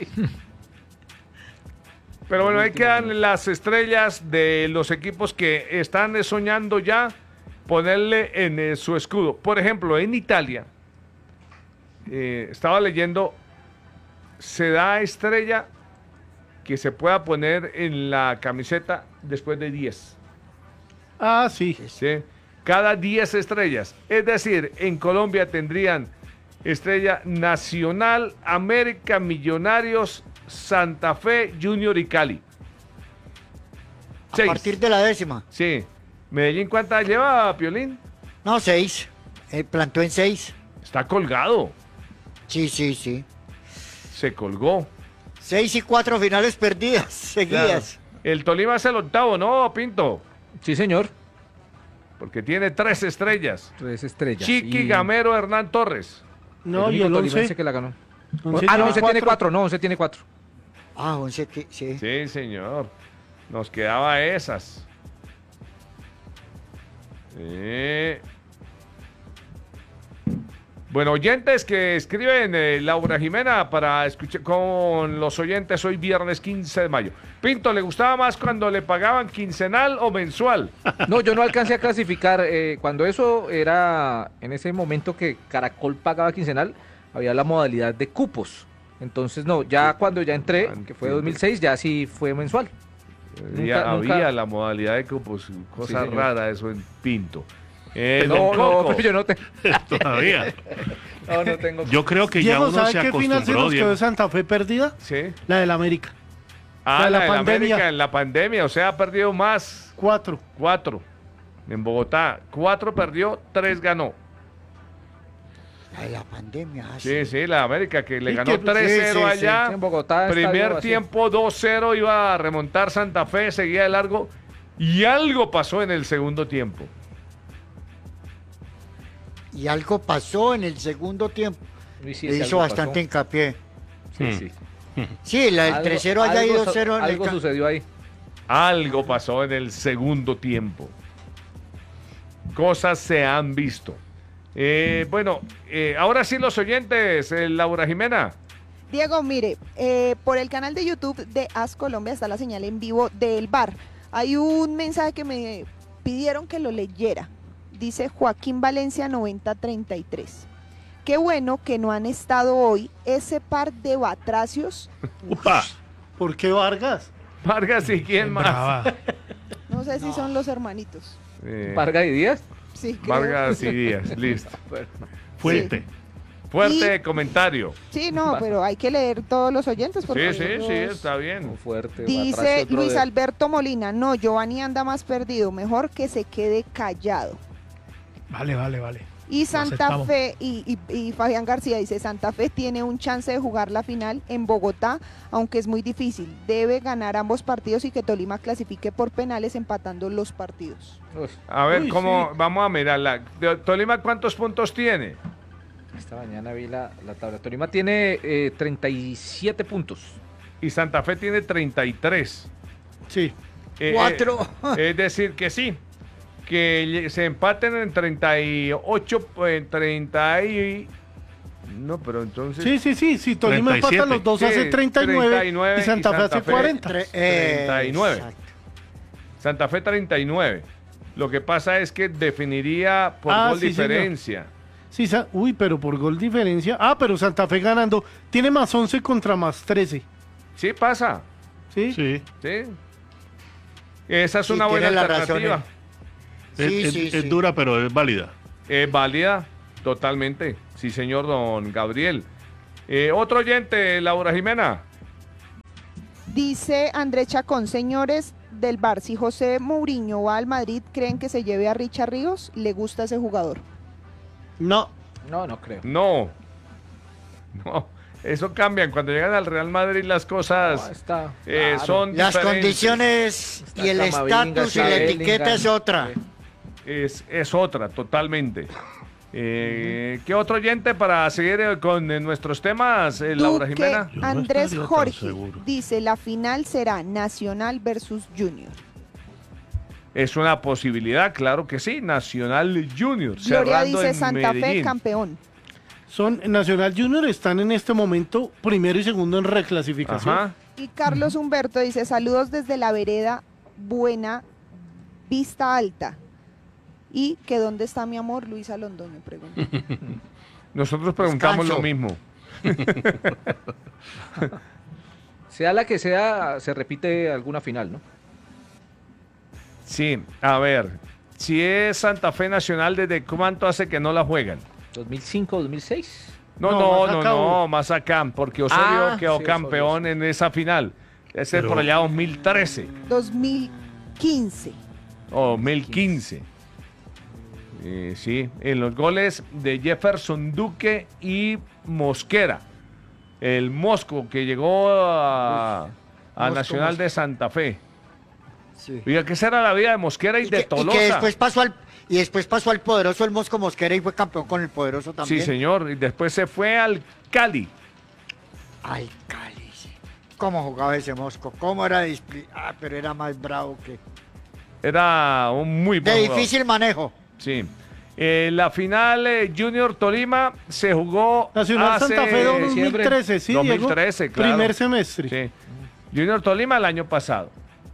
Pero bueno, ahí quedan las estrellas de los equipos que están soñando ya ponerle en eh, su escudo. Por ejemplo, en Italia, eh, estaba leyendo, se da estrella que se pueda poner en la camiseta después de diez. Ah, sí. ¿Sí? Cada diez estrellas. Es decir, en Colombia tendrían estrella Nacional, América, Millonarios, Santa Fe, Junior y Cali. A Seis. partir de la décima. Sí. ¿Medellín cuántas lleva, Piolín? No, seis. Eh, plantó en seis. Está colgado. Sí, sí, sí. Se colgó. Seis y cuatro finales perdidas seguidas. Claro. El Tolima es el octavo, ¿no, Pinto? Sí, señor. Porque tiene tres estrellas. Tres estrellas. Chiqui, Y Gamero, Hernán Torres. No, el y único el tolimense once. que la ganó. Once Ah, no, tiene once tiene cuatro. cuatro. No, once tiene cuatro. Ah, once, que- sí. Sí, señor. Nos quedaba esas. Eh. Bueno, oyentes que escriben, eh, Laura Jimena, para escuchar con los oyentes hoy viernes quince de mayo. Pinto, ¿le gustaba más cuando le pagaban quincenal o mensual? No, yo no alcancé a clasificar. eh, cuando eso era, en ese momento que Caracol pagaba quincenal, había la modalidad de cupos. Entonces, no, ya cuando ya entré, que fue dos mil seis, ya sí fue mensual. Ya Nunca- nunca- había la modalidad de cupos, cosa señor. rara eso en Pinto. Eh, No, don no, Coco. pero yo no tengo. Todavía. No, no tengo. Yo creo que ya Diego, uno ¿sabe se qué final se acostumbró, nos quedó Diego. de Santa Fe perdida? Sí. La del América. Ah, La de la, la de la pandemia. América en la pandemia, o sea, ha perdido más. Cuatro. Cuatro. En Bogotá, cuatro perdió, tres ganó. La de la pandemia. ah, Sí, sí, la América que le Sí, ganó que- tres cero sí, sí, sí. allá. Sí, en Bogotá, estadio Primer vacío. tiempo dos cero iba a remontar Santa Fe, seguía de largo. Y algo pasó en el segundo tiempo. Y algo pasó en el segundo tiempo. Y sí, Le sí, hizo algo bastante pasó. hincapié. Sí, sí. Sí, la del Algo- tres cero allá y algo dos cero so- en el Algo ca- sucedió ahí. Algo pasó en el segundo tiempo. Cosas se han visto. Eh, bueno, eh, ahora sí los oyentes, eh, Laura Jimena. Diego, mire, eh, por el canal de YouTube de As Colombia está la señal en vivo del bar. Hay un mensaje que me pidieron que lo leyera. Dice Joaquín Valencia noventa treinta y tres. Qué bueno que no han estado hoy ese par de batracios. Upa. ¿Por qué Vargas? Vargas y quién más. Brava. No sé si son los hermanitos. Eh, Vargas y Díaz. Sí, creo. Vargas y Díaz, listo. Fuerte. Fuerte comentario. Sí, no, pero hay que leer todos los oyentes porque Sí, sí, ellos- sí, está bien. Fuerte. Dice Batracio, otro Luis de- Alberto Molina, no, Giovanni anda más perdido, mejor que se quede callado. Vale, vale, vale. Y Lo Santa aceptamos. Fe, y, y- y Fabián García dice, Santa Fe tiene un chance de jugar la final en Bogotá, aunque es muy difícil. Debe ganar ambos partidos y que Tolima clasifique por penales empatando los partidos. Uy, A ver, Uy, cómo sí. vamos a mirarla. De- Tolima, ¿cuántos puntos tiene? esta mañana vi la, la tabla. Tolima tiene eh, treinta y siete puntos. Y Santa Fe tiene treinta y tres. Sí. Eh, Cuatro. eh, es decir, que sí. Que lle- se empaten en treinta y ocho, en treinta y No, pero entonces... Sí, sí, sí, sí, Tolima treinta y siete. empata los dos, Sí, hace treinta y nueve, treinta y nueve y Santa y Fe Santa hace Fe cuarenta. Tre- eh, treinta y nueve. exacto. Santa Fe treinta y nueve. Lo que pasa es que definiría por Ah, gol sí, diferencia. Sí, sa- uy, pero por gol diferencia. Ah, pero Santa Fe ganando. Tiene más once contra más trece. Sí, pasa. ¿Sí? Sí. Sí. Esa es Sí, una buena tiene la razón, alternativa. Sí, es, es- sí, es sí. dura, pero es válida. Es válida, totalmente. Sí, señor don Gabriel. Eh, otro oyente, Laura Jimena. Dice Andrés Chacón, señores del Bar, si José Mourinho va al Madrid, ¿creen que se lleve a Richard Ríos? ¿Le gusta ese jugador? No. No, no creo. No. No. Eso cambian. Cuando llegan al Real Madrid las cosas No, está eh, claro. son Las diferentes. condiciones Está y el Camavinga, estatus y está la Bellingham. etiqueta es otra. Es, es otra, totalmente. Eh, ¿Qué otro oyente para seguir eh, con eh, nuestros temas, eh, Laura Duque Jimena? Yo no Andrés estaría tan Jorge seguro. dice, la final será Nacional versus Junior. Es una posibilidad, claro que sí. Nacional Junior. Gloria cerrando dice en Santa Fe Medellín. campeón. Son Nacional Junior, están en este momento primero y segundo en reclasificación. Ajá. Y Carlos Humberto dice, saludos desde la vereda Buena Vista Alta. Y que dónde está mi amor, Luisa Londoño, pregunta. Nosotros preguntamos Descanso. lo mismo. Sea la que sea, se repite alguna final, ¿no? Sí, a ver. Si es Santa Fe Nacional, ¿desde cuánto hace que no la juegan? ¿dos mil cinco, dos mil seis? No, No, no, más no, acá no, hubo. más acá, porque Osorio Ah, quedó sí, campeón en esa final. Ese es Pero- por allá dos mil trece dos mil quince. o dos mil quince. Eh, sí, en los goles de Jefferson Duque y Mosquera. El Mosco que llegó a, a Mosco, Nacional Mosco. de Santa Fe. Sí. Oiga, ¿qué será la vida de Mosquera y, Y de que, y Tolosa? que después pasó al y después pasó al poderoso el Mosco Mosquera y fue campeón con el poderoso también. Sí, señor. Y después se fue al Cali. Al Cali, sí. ¿Cómo jugaba ese Mosco? ¿Cómo era displi- Ah, pero era más bravo que... Era un muy buen De jugador. difícil manejo. Sí. Eh, la final eh, Junior Tolima se jugó Nacional hace Santa Fe dos mil diciembre. trece, sí, dos mil Diego. trece, claro. Primer semestre. Sí. Junior Tolima el año pasado.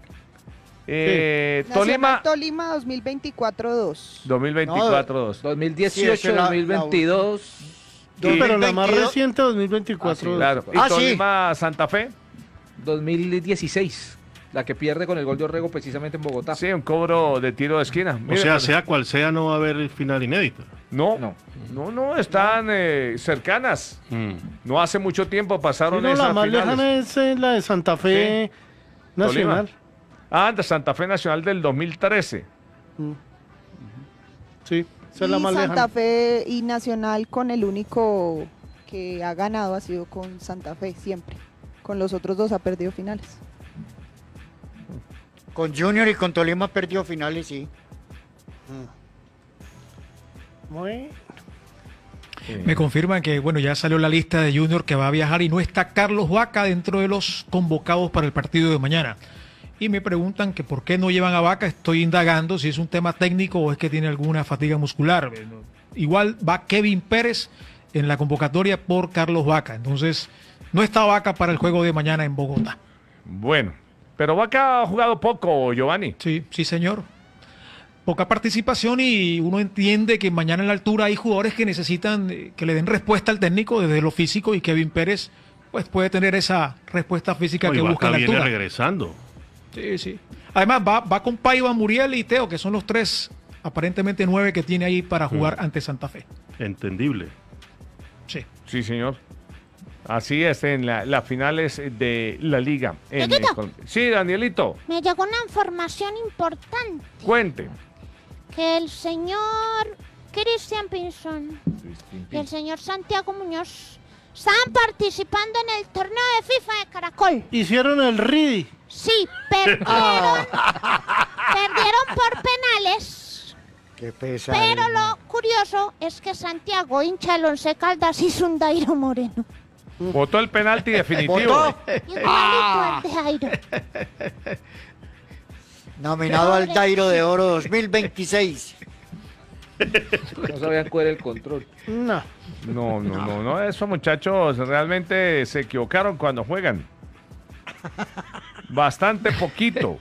Eh, Nacional Tolima Tolima dos mil veinticuatro dos. dos mil veinticuatro dos. dos mil Sí, dieciocho, esa es la- dos mil veintidós. Sí, pero la más dos mil veintidós. reciente, dos mil veinticuatro. Ah, sí, Claro. Y Ah, sí. Tolima Santa Fe. dos mil dieciséis, la que pierde con el gol de Orrego precisamente en Bogotá. Sí, un cobro de tiro de esquina. O Mire, sea, pues, sea cual sea, no va a haber final inédita. no, No. no, no, están eh, cercanas. Mm. No hace mucho tiempo pasaron Sí, no, esas la más finales. lejana es eh, la de Santa Fe Nacional. Tolima. Ah, de Santa Fe Nacional del dos mil trece. Sí, esa es Y la más Santa lejana. Fe y Nacional con el único que ha ganado ha sido con Santa Fe, siempre. Con los otros dos ha perdido finales. Con Junior y con Tolima perdió finales, sí. Bueno. Me confirman que, bueno, ya salió la lista de Junior que va a viajar y no está Carlos Vaca dentro de los convocados para el partido de mañana. Y me preguntan que por qué no llevan a Vaca. Estoy indagando si es un tema técnico o es que tiene alguna fatiga muscular. Igual va Kevin Pérez en la convocatoria por Carlos Vaca. Entonces, no está Vaca para el juego de mañana en Bogotá. Bueno, pero Vaca ha jugado poco, Giovanni. Sí, sí, señor. Poca participación y uno entiende que mañana en la altura hay jugadores que necesitan eh, que le den respuesta al técnico desde lo físico y Kevin Pérez pues puede tener esa respuesta física No, que y busca en Vaca la viene altura. regresando. Sí, sí. Además va, va con Paiva, Muriel y Teo, que son los tres aparentemente nueve que tiene ahí para jugar Mm. ante Santa Fe. Entendible. Sí. Sí, señor. Así es, en la- las finales de la liga. En, Dieguito. eh, Col- sí, Danielito, Me llegó una información importante. cuente. Que el señor Christian Pinzón y el señor Santiago Muñoz estaban participando en el torneo de FIFA de Caracol. Hicieron el R I D I. Sí, perdieron, perdieron por penales, Qué pesado. pero lo curioso es que Santiago, hincha del Once Caldas, hizo un Dairo Moreno. Votó el penalti definitivo. ¿Votó? Igualito el de Dairo. Nominado al Dairo de Oro dos mil veintiséis. No sabían cuál era el control. No. No, no, no, no. Esos muchachos realmente se equivocaron cuando juegan. Bastante poquito.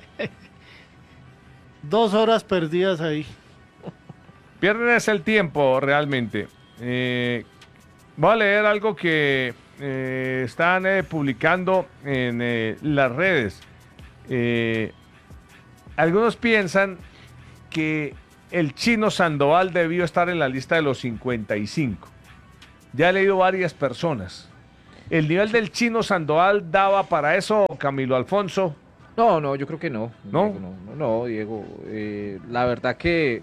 Dos horas perdidas ahí. Pierden ese el tiempo realmente. Eh, voy a leer algo que eh, están eh, publicando en eh, las redes. Eh, algunos piensan que el Chino Sandoval debió estar en la lista de los cincuenta y cinco. Ya he leído varias personas. ¿El nivel del Chino Sandoval daba para eso, Camilo Alfonso? No, no, yo creo que no. ¿No? Diego, no, no, no, Diego. Eh, la verdad que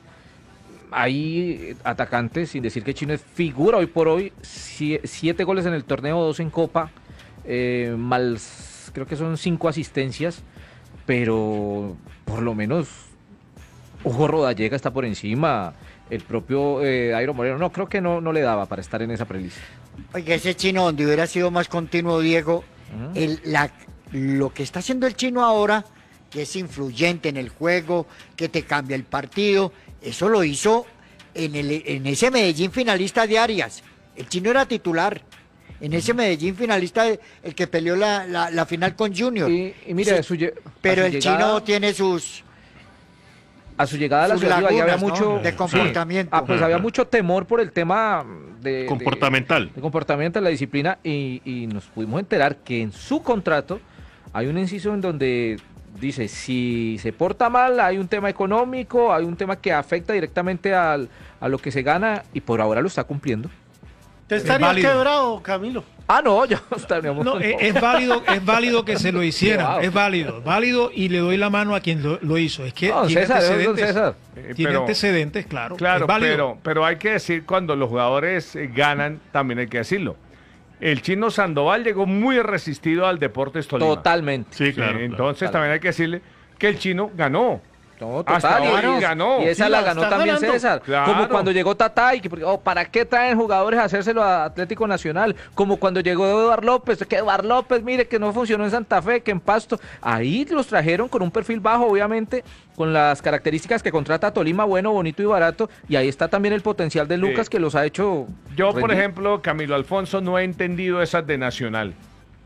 hay atacantes, sin decir que Chino es figura hoy por hoy, sie- siete goles en el torneo, dos en Copa, eh, mal, creo que son cinco asistencias, pero por lo menos Hugo Rodallega está por encima, el propio eh, Dairo Moreno, no, creo que no, no le daba para estar en esa prelista. Oiga, ese Chino donde hubiera sido más continuo, Diego, Uh-huh. el, la, lo que está haciendo el Chino ahora, que es influyente en el juego, que te cambia el partido, eso lo hizo en, el, en ese Medellín finalista de Arias. El Chino era titular. En ese Medellín finalista, de- el que peleó la, la, la final con Junior. Y, y mira, Sí, su lle- pero a el su Chino llegada- tiene sus... A su llegada a la sus ciudad ya había lagunas, ¿no? mucho de comportamiento. Ah, pues había mucho temor por el tema de Comportamental. de, de comportamiento, de la disciplina y, y nos pudimos enterar que en su contrato hay un inciso en donde dice si se porta mal hay un tema económico, hay un tema que afecta directamente al, a lo que se gana y por ahora lo está cumpliendo. Te estaría válido. quebrado, Camilo. Ah, no, ya estaríamos. No, es, es válido, es válido que se lo hicieran, Wow. es válido, válido y le doy la mano a quien lo, lo hizo. Es que No, tiene César, es don antecedentes, César. Eh, tiene pero- antecedentes, claro. Claro, es válido. pero, pero hay que decir cuando los jugadores eh, ganan, también hay que decirlo. El Chino Sandoval llegó muy resistido al Deportes Tolima. Totalmente. Sí, Sí, claro. entonces claro. también hay que decirle que el Chino ganó. No, Hasta total, hoy y, ganó. y esa Sí, la la ganó está también ganando. César. Claro. Como cuando llegó Tatá y que, porque, oh, ¿para qué traen jugadores a hacérselo a Atlético Nacional? Como cuando llegó Eduardo López, que Eduardo López, mire que no funcionó en Santa Fe, que en Pasto. Ahí los trajeron con un perfil bajo, obviamente, con las características que contrata Tolima, bueno, bonito y barato. Y ahí está también el potencial de Lucas Sí. que los ha hecho. Yo, por rendir. ejemplo, Camilo Alfonso, no he entendido esas de Nacional.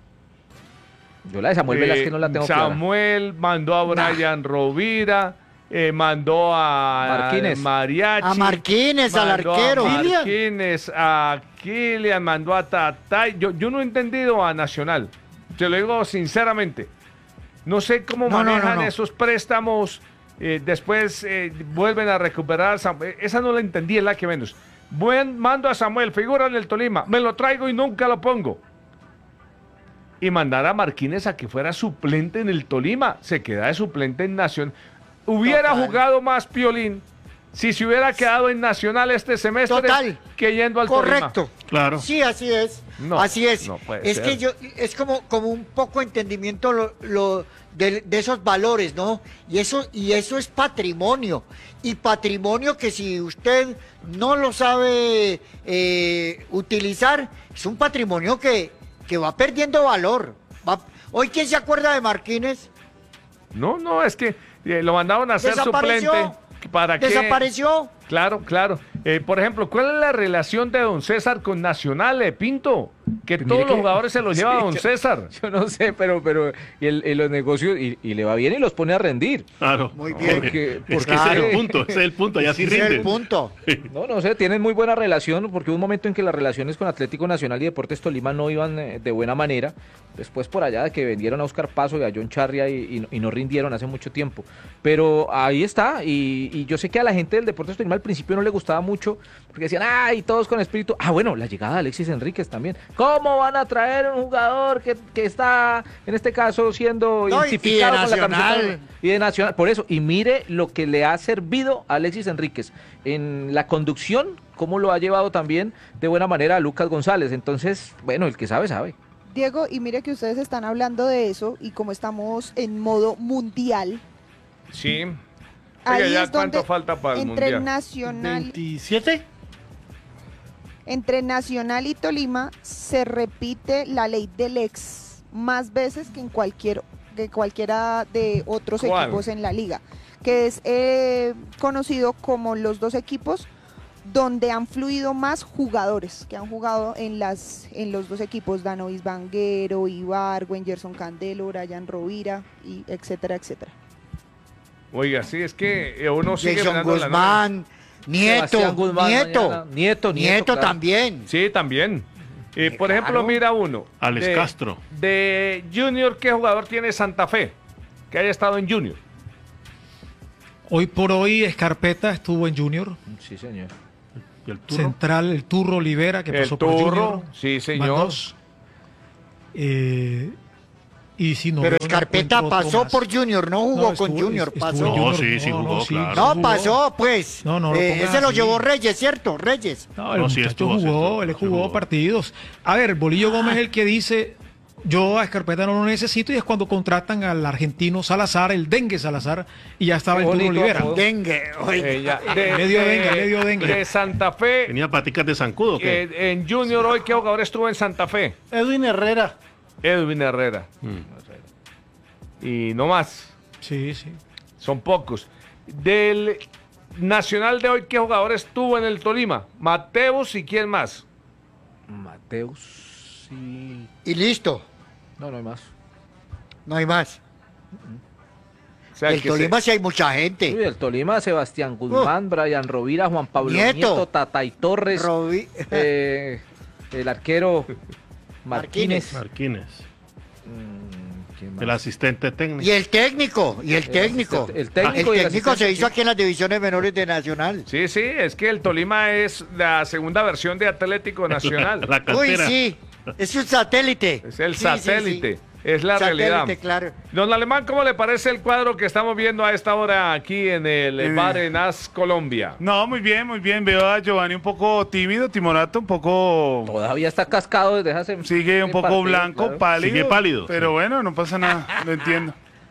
Yo la de Samuel Eh, Velázquez no la tengo clara. Samuel mandó a Brian Rovira, eh, mandó a Marquínez. Mariachi. A Marquínez, al mandó arquero. A Kylian. Marquínez, a Kylian, mandó a Tatay. Yo, yo no he entendido a Nacional. Te lo digo sinceramente. No sé cómo No, no, manejan no, no. esos préstamos. eh, después eh, vuelven a recuperar. Sam- eh, Esa no la entendí, es la que menos. Buen, mando a Samuel, figura en el Tolima. Me lo traigo y nunca lo pongo. Y mandar a Marquínez a que fuera suplente en el Tolima. Se queda de suplente en Nacional. Hubiera Total. jugado más Piolín si se hubiera quedado en Nacional este semestre Total. que yendo al Tolima. Correcto. Claro. Sí, así es. No, así es. no puede es ser. que yo, es como, como un poco entendimiento lo, lo- de, de esos valores, ¿no? Y eso, y eso es patrimonio. Y patrimonio que si usted no lo sabe eh, utilizar, es un patrimonio que, que va perdiendo valor. Va- Hoy, ¿quién se acuerda de Marquínez? No, no, es que eh, lo mandaron a ser Desapareció. suplente. ¿Para qué? Desapareció. Claro, claro. Eh, por ejemplo, ¿cuál es la relación de don César con Nacional, eh, Pinto? Que Pues todos mire los que- jugadores se los lleva Sí, don yo- César. Yo no sé, pero, pero y, el- y los negocios, y, y le va bien y los pone a rendir. Claro. Muy bien. Porque, Es porque que ese es el es que- punto, ese es el punto, allá sí Ese es el rinde. punto. No, no sé, tienen muy buena relación, porque hubo un momento en que las relaciones con Atlético Nacional y Deportes Tolima no iban eh, de buena manera. Después por allá de que vendieron a Oscar Paso y a John Charria y, y- y no rindieron hace mucho tiempo. Pero ahí está, y, y yo sé que a la gente del Deportes Tolima al principio no le gustaba mucho, porque decían, ay, todos con espíritu. Ah, bueno, la llegada de Alexis Enríquez también. ¿Cómo van a traer un jugador que, que está, en este caso, siendo No, y- identificado y de con la Nacional. camiseta? Y de Nacional, por eso, y mire lo que le ha servido a Alexis Enríquez en la conducción, cómo lo ha llevado también de buena manera a Lucas González. Entonces, bueno, el que sabe, sabe. Diego, y mire que ustedes están hablando de eso y como estamos en modo mundial, Sí. ahí Oiga, ya es cuánto donde falta para el entre Mundial. Nacional, ¿veintisiete? entre Nacional y Tolima se repite la ley del ex más veces que en cualquier que cualquiera de otros ¿Cuál? equipos en la liga, que es eh, conocido como los dos equipos donde han fluido más jugadores que han jugado en las en los dos equipos, Danovis Vanguero, Ibargüen, Gerson Candelo, Brian Rovira, y etcétera, etcétera. Oiga, sí, es que uno sigue Jason mirando la Guzmán, nómina. Nieto, Sebastián Guzmán Nieto, mañana. Nieto, Nieto, Nieto claro. también. Sí, también. Eh, por claro. ejemplo, mira uno. Alex de- Castro. De Junior, ¿qué jugador tiene Santa Fe? Que haya estado en Junior. Hoy por hoy Escarpeta estuvo en Junior. Sí, señor. ¿Y el turno? Central, el Turro Olivera, que El pasó por Turro, Junior. sí, Van señor. dos. Eh, y si no, Pero no Escarpeta encuentro otro pasó más. por Junior, no jugó No, con estuvo- Junior, estuvo en pasó. No, Junior, sí, sí jugó, claro. No, jugó. pasó, pues. No, no lo Eh, pongas ese lo así. llevó Reyes, ¿cierto? Reyes. No, el No, sí muchacho estuvo, sí jugó, estuvo, él sí jugó jugó. partidos. A ver, Bolillo Gómez es el que dice, yo a Escarpeta no lo necesito, y es cuando contratan al argentino Salazar, el Dengue Salazar, y ya estaba Qué el Turro bonito Olivera. apodo. Dengue. oiga. Eh, ya, Le dio dengue, le dio dengue. De Santa Fe, ¿Tenía paticas de zancudo o qué? eh, en Junior hoy, ¿qué jugador estuvo en Santa Fe? Edwin Herrera. Edwin Herrera. Mm. Y no más. Sí, sí. Son pocos. Del Nacional de hoy, ¿qué jugador estuvo en el Tolima? Mateus y quién más. Mateus y... Y listo, No, no hay más. no hay más. O sea, El que Tolima se- sí hay mucha gente. Uy, el Tolima, Sebastián Guzmán, Brian Rovira, Juan Pablo Nieto, Nieto. Tatay Torres, Robi- eh, el arquero Martínez. Marquínez, Mm, ¿quién más? el asistente técnico. Y el técnico, y el técnico. el técnico y el El técnico se asistente, hizo sí. aquí en las divisiones menores de Nacional. Sí, sí, es que el Tolima es la segunda versión de Atlético Nacional. La Uy, cantera. sí, es un satélite. Es el Sí, sí, satélite, sí. es la Satélite, realidad. claro. Don Alemán, ¿cómo le parece el cuadro que estamos viendo a esta hora aquí en el Eh. bar en As Colombia? No, muy bien, muy bien. Veo a Giovanni un poco tímido, timorato, un poco... Todavía está cascado desde hace... Sigue un el poco partido, blanco, claro. pálido. Sigue pálido, Pero sí. bueno, no pasa nada, lo entiendo.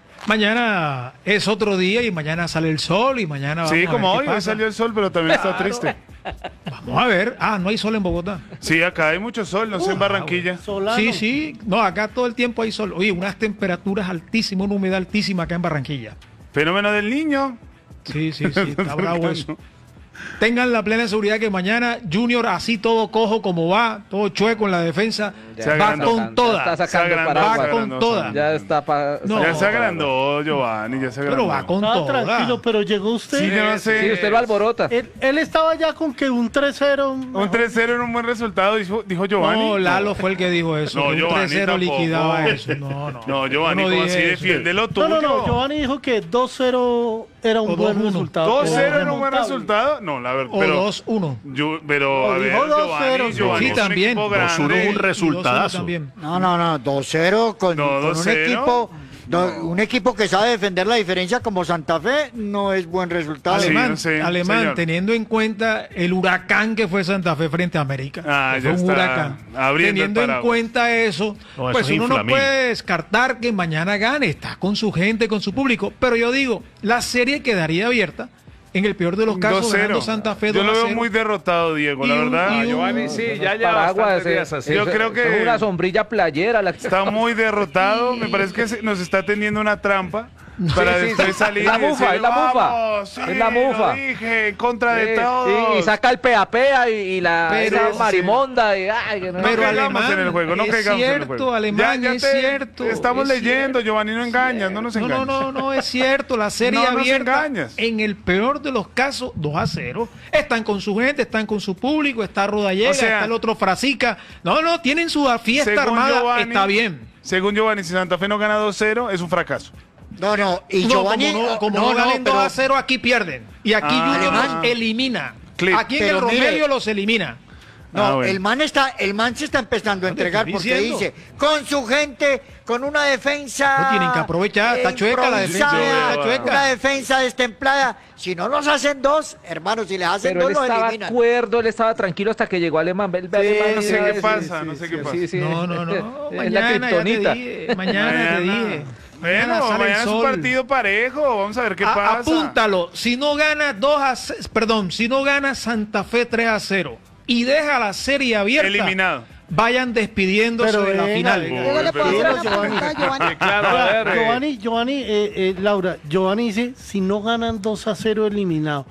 Mañana es otro día y mañana sale el sol y mañana vamos Sí, a como ver hoy, qué hoy pasa. salió el sol, pero también está Claro. triste. Vamos a ver. Ah, no hay sol en Bogotá. Sí, acá hay mucho sol, no sé en Barranquilla. Solano. Sí, sí. No, acá todo el tiempo hay sol. Oye, unas temperaturas altísimas, una humedad altísima acá en Barranquilla. Fenómeno del niño. Sí, sí, sí. Está bravo eso. Tengan la plena seguridad que mañana Junior, así todo cojo como va, todo chueco en la defensa, Se va agrandó. con toda. Ya está sacando Se agrandó, paraguas. se Va con agrandó, toda. se Ya está pa- No. Ya se agrandó, Giovanni, ya se agrandó. Pero va con Ah, toda. tranquilo, pero llegó usted. Sí, yo no sé. Sí, usted lo alborota. Él, él estaba ya con que un tres cero. Un tres cero era un buen resultado, dijo, dijo Giovanni. No, Lalo fue el que dijo eso. No, que un Giovanni tres cero tampoco. liquidaba eso. No, no. No, Giovanni, Yo no ¿cómo dije así eso. defiende lo No, tuyo? no, no. Giovanni dijo que dos cero era un O buen dos uno. resultado. ¿dos pero cero era un buen remontable. resultado? No, la verdad. O Pero, dos uno. yo- pero O a ver, dijo dos Giovanni, cero, Giovanni sí, es un también. equipo dos uno grande. un Y dos uno resultadazo. también. No, no, no, dos cero con, No, con dos un cero. equipo, do- un equipo que sabe defender la diferencia como Santa Fe no es buen resultado. Sí, Alemán, no sé, Alemán señor. teniendo en cuenta el huracán que fue Santa Fe frente a América. Ah, que ya fue un está huracán. abriendo Teniendo el en paraguas. cuenta eso, No, eso pues es uno no inflamín. puede descartar que mañana gane. Está con su gente, con su público. Pero yo digo, la serie quedaría abierta. En el peor de los casos, dos cero. ganando Santa Fe Yo dos lo a veo cero. muy derrotado, Diego, la Y un- verdad. y Ah, un- Giovanni, sí, ya Los lleva paraguas, bastantes eh, días así. Yo eso- creo eso que- es una sombrilla playera. La que Está muy derrotado, me parece que se- nos está tendiendo una trampa para Sí, sí, después sí. salir Es la y decir, mufa, es la mufa. "Vamos, sí, Es la mufa". lo dije, en contra de Eh, todos. y, y saca el pea-pea y, y la Pero- esa sí. marimonda. Y, ay, que no- No Pero caigamos Alemán, en el juego, no es caigamos en el cierto, juego. Alemán, ya, ya es te- cierto, Estamos es leyendo, cierto, Giovanni, no engañas, no nos No, engañas. no, no, no, es cierto, la serie No nos abierta, engañas. en el peor de los casos, dos a cero. Están con su gente, están con su público, está Rodallega, O sea, está el otro Frasica. No, no, tienen su fiesta Según armada, Giovanni- está bien. Según Giovanni, si Santa Fe no gana dos cero, es un fracaso. No, no, y No, Giovanni... como no, como no, no, no, ganen dos pero- a cero, aquí pierden. Y aquí Ah. Junior Alemán. los elimina. Clip. Aquí en el Pero mire- Romelio los elimina. No, Ah, bueno. el man está, el man se está empezando a No te entregar estoy porque diciendo. dice, con su gente, con una defensa. No tienen que aprovechar, está chueca la defensa, improvisada, está chueca. Una defensa destemplada. Si no nos hacen dos, hermanos, si les hacen Pero él dos, los estaba eliminan. cuerdo, él estaba tranquilo hasta que llegó Alemán. Ve- ve Alemán, no sé sí, qué sí, pasa, sí, no sé sí, qué pasa. sí, sí. No, no, no. Es la Mañana, ya te kriptonita. dije, mañana te dije. Bueno, sale el mañana es un sol. partido parejo, vamos a ver qué A- pasa. Apúntalo, si no gana dos a ce- perdón, si no gana Santa Fe tres a cero y deja la serie abierta, Eliminado. vayan despidiéndose Pero de la venga, final. venga. Luego le puedo hacer Pero una Giovanni- pregunta a Giovanni. Sí, claro, a ver, eh, Giovanni, Giovanni, eh, eh, Laura, Giovanni dice, si no ganan dos a cero eliminado.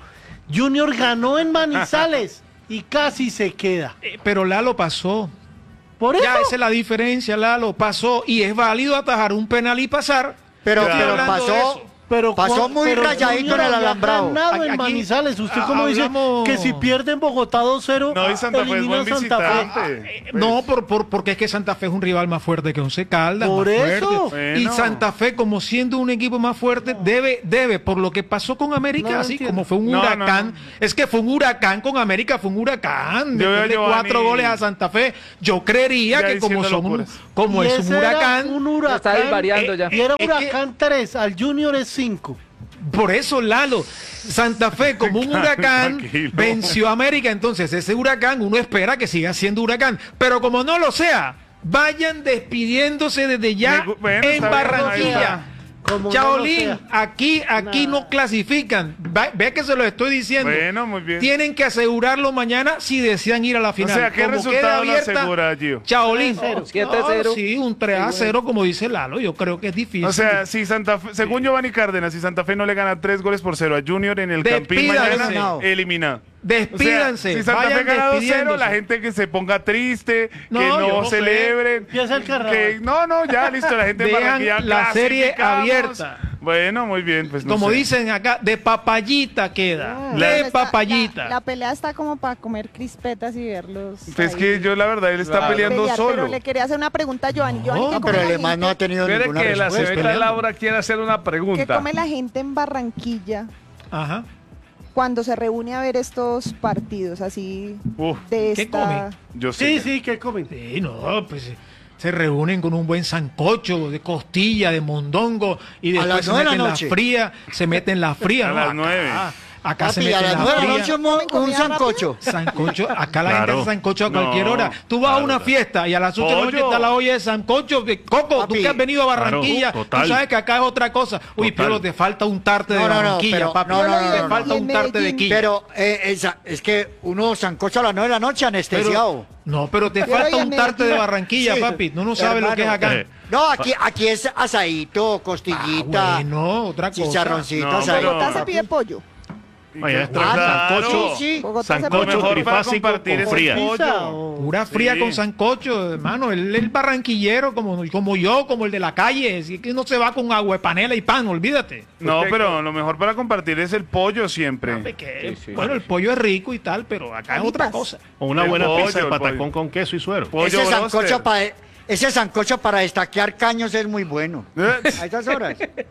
Junior ganó en Manizales y casi se queda. Eh, pero Lalo pasó. Por eso. Ya esa es la diferencia, Lalo. Pasó y es válido atajar un penal y pasar. Pero, Estoy pero hablando de pasó, eso. Pero pasó cuan- muy pero rayadito Junior en el había alambrado. ganado en Aquí- Manizales. ¿Usted ah, cómo dice hablamos- que si pierde en Bogotá dos cero, No, y Santa Fe es elimina buen a Santa Fe? visitante. Eh, No, por, por- porque es que Santa Fe es un rival más fuerte que Once Caldas. Por más eso. fuerte. Y Bueno. Santa Fe, como siendo un equipo más fuerte, debe, debe, por lo que pasó con América, No así entiendo. como fue un No, huracán. no, no. Es que fue un huracán con América, fue un huracán. Yo veo a Después de Giovanni- cuatro goles a Santa Fe, yo creería Ya que como diciendo son un- locuras. como Y es un ese era huracán. un huracán. Está desvariando ya. Y era Es que- huracán tres, al Junior es cinco. Por eso, Lalo, Santa Fe como un huracán Tranquilo. venció a América, entonces ese huracán uno espera que siga siendo huracán, pero como no lo sea, vayan despidiéndose desde ya Me gu- bueno, en está bien, ahí Barranquilla. está. Como Chaolín, no lo sea. aquí, aquí Nah. no clasifican. Va- Ve que se lo estoy diciendo. Bueno, muy bien. Tienen que asegurarlo mañana si desean ir a la O final. sea, ¿qué Como resultado queda lo abierta, asegura, Gio? Chaolín. tres a cero. siete a cero. Sí, un tres a cero, como dice Lalo. Yo creo que es difícil. O sea, si Santa Fe, según Giovanni Cárdenas, si Santa Fe no le gana tres goles por cero a Junior en el Campín Despídanse. mañana, eliminado. Despídanse. O sea, si Santa vayan Fe gana dos cero, despidiéndose. la gente que se ponga triste, No, que yo no, no sé. celebren. Empieza el carnaval. Que, no, no, ya listo, la gente en Vean Barranquilla la serie clasificamos. abierta. Bueno, muy bien, pues no Como sé. dicen acá, de papayita queda. Ah, de está- papayita. La, la pelea está como para comer crispetas y verlos. Pues ahí que yo la verdad, él está Claro. peleando pelear, solo. Pero le quería hacer una pregunta a Giovanni. Giovanni, ¿qué No, come pero la además no ha gente- tenido Espere ninguna que la respuesta. señorita Laura quiere hacer una ¿Qué pregunta. come la gente en Barranquilla Ajá. cuando se reúne a ver estos partidos así Uf, de ¿qué esta... come? yo sé. Sí, sí, ¿qué comen? Sí, no, pues eh, se reúnen con un buen sancocho de costilla, de mondongo y A después las se nueve de la meten la noche. fría, se meten la fría. A ¿no? las Acá- nueve. Acá se Papi, a meten las la nueve de la fría. noche un, un sancocho. Sancocho, acá la gente Claro. hace sancocho a cualquier No, hora. Tú vas a una claro. fiesta y a las ocho de la noche Pollo. está la olla de sancocho. de Coco, tú Papi, que has venido a Barranquilla, claro, tú total. sabes que acá es otra cosa. Uy, Total. pero te falta un tarte de No, no, no, Barranquilla, pero- papi. no, no, no, te no, falta no. un tarte de Medellín. quilla. Pero eh, esa- es que uno sancocha a las nueve de la noche anestesiado. No, pero te Pero falta oye, un tarte de Medellín- Barranquilla, Sí, papi. No, no sabes lo que es acá. Eh, No, aquí, aquí es asadito, costillita, Ah, bueno, otra cosa. chicharroncito, No, asadito. Bogotá se papi. pide pollo. Vaya, es Ah, sancocho, sí, sí. Bogotá se sancocho pide Lo mejor pollo. para trifásico compartir con es fría. el pollo. Pizza o- Pura fría Sí. con sancocho, hermano. Él es el barranquillero como, como yo, como el de la calle. Así que no se va con agua de panela y pan, olvídate. No, Usted- pero lo mejor para compartir es el pollo siempre. Hombre, que- bueno, el pollo es rico y tal, pero acá es otra cosa. O una El buena pollo, pizza de el patacón pollo. con queso y suero. Pollo Ese broster. sancocho, para, ese sancocho para destaquear caños es muy bueno. A estas horas.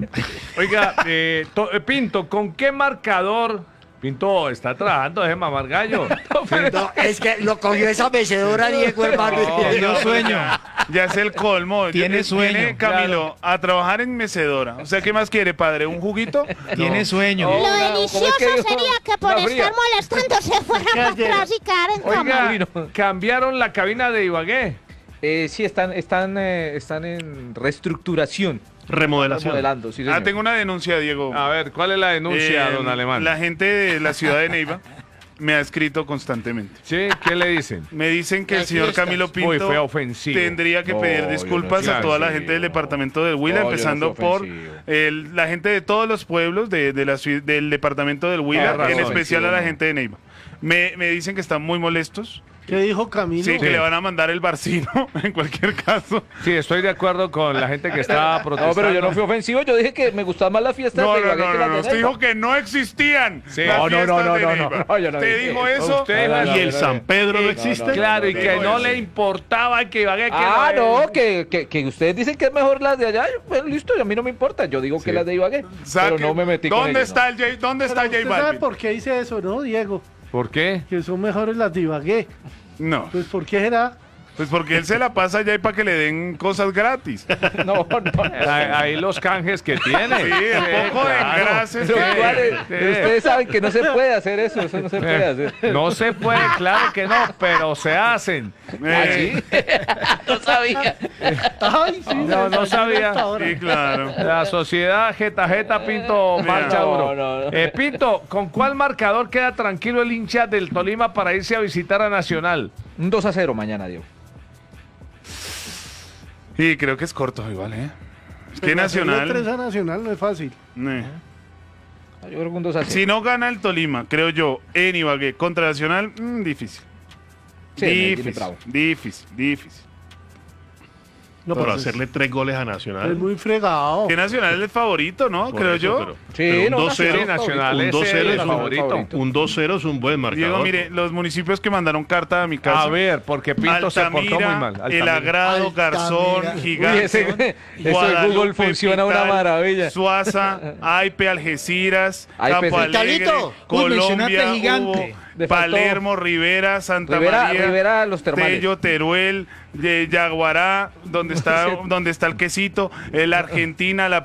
Oiga, eh, to- eh, Pinto, ¿con qué marcador? Pinto está trabajando, deje mamar gallo. No, es que lo cogió esa mecedora, Diego, hermano. No, Yo no, sueño. Ya, ya es el colmo. Tiene Viene sueño. Camilo a trabajar en mecedora. O sea, ¿qué más quiere, padre? ¿Un juguito? Tiene sueño. Lo Oiga, ¿cómo es delicioso que dijo sería que por la fría? estar molestando se fuera para atrás y quedar en cama. Oiga, Uy, no. cambiaron la cabina de Ibagué. Eh, sí, están, están, eh, están en reestructuración. Remodelación. Modelando, sí, Ah, señor. tengo una denuncia, Diego. A ver, ¿cuál es la denuncia, Eh, don Alemán? La gente de la ciudad de Neiva me ha escrito constantemente. Sí, ¿qué le dicen? Me dicen que el Las señor fiestas. Camilo Uy, Pinto fue ofensivo. tendría que No, pedir yo no disculpas fui a toda la ofensivo. gente del departamento del Huila, No, yo no empezando fui por ofensivo. el- la gente de todos los pueblos de, de la ciu- del departamento del Huila, Ah, razón. en especial a la Ofensivo, gente de Neiva. Me, me dicen que están muy molestos. ¿Qué dijo Camilo? Sí, que le van a mandar el barcino en cualquier caso. Sí, estoy de acuerdo con la gente que está No, protestando. pero yo no fui ofensivo, yo dije que me gustaban más las fiestas No, de no, Ibagué no, que no, las no. de Usted Neiva. dijo que no existían Sí. las No, no, no, fiestas no, de no, Neiva. no, yo no ¿Usted dije dijo eso. eso? Usted- Y el no, San Pedro no no, existe. no, Claro, y no, que digo no eso. le importaba que Ibagué... que Ah, no- no, que, que, que ustedes dicen que es mejor las de allá. Pues listo, a mí no me importa. Yo digo que las de Ibagué. Saque- Pero no me metí con ¿Dónde ellos, está el J, ¿Dónde está Pero J ¿usted sabe Balvin? por qué dice eso, no, Diego? ¿Por qué? Que son mejores las de Ibagué. No, Pues, ¿por qué será? pues porque él se la pasa allá y para que le den cosas gratis. No, no. Ahí, ahí los canjes que tiene. Sí, un poco de engrases Pero, que- ¿cuál es? Sí. Pero ustedes saben que no se puede hacer eso. Eso no se puede hacer. No se puede, claro que no, pero se hacen. Eh, No sabía. Ay, sí, No, no desayuno sabía. hasta ahora. Sí, claro. La sociedad Jeta Jeta Pinto marcha No, duro. no, no. Eh, Pinto, ¿con cuál marcador queda tranquilo el hincha del Tolima para irse a visitar a Nacional? Un dos a cero mañana, Diego. Y creo que es corto igual, ¿eh? Es que Pero hacerle Nacional... tres a Nacional no es fácil. Eh. Yo creo que un dos a cero. Si no gana el Tolima, creo yo, en Ibagué contra Nacional, mmm, difícil. Sí, Medellín es difícil, bravo. difícil, difícil. No, pero Entonces- hacerle tres goles a Nacional. Es muy fregado. Que Nacional es el favorito, ¿no? Por creo eso, yo. pero- Sí, pero un no, dos cero, Nacional es Nacional un es dos cero el es un favorito. Un dos cero es un buen marcador. Diego, mire, los municipios que mandaron carta a mi casa. A ver, porque Pinto se portó muy Altamira, mal. El Altamira. Agrado, Garzón, Altamira. Gigante. Uy, ese- eso de Guadalupe, Google funciona una Pital, maravilla. Suaza, Aipe, Algeciras, Aipe, Campo sí. Alegre, Vitalito. Uy, mencionaste Colombia, Gigante. Hugo, Le faltó- Palermo, Rivera, Santa Rivera- María, Rivera, los termales. Tello, Teruel, de Yaguará, donde está, donde está el quesito, el Argentina, la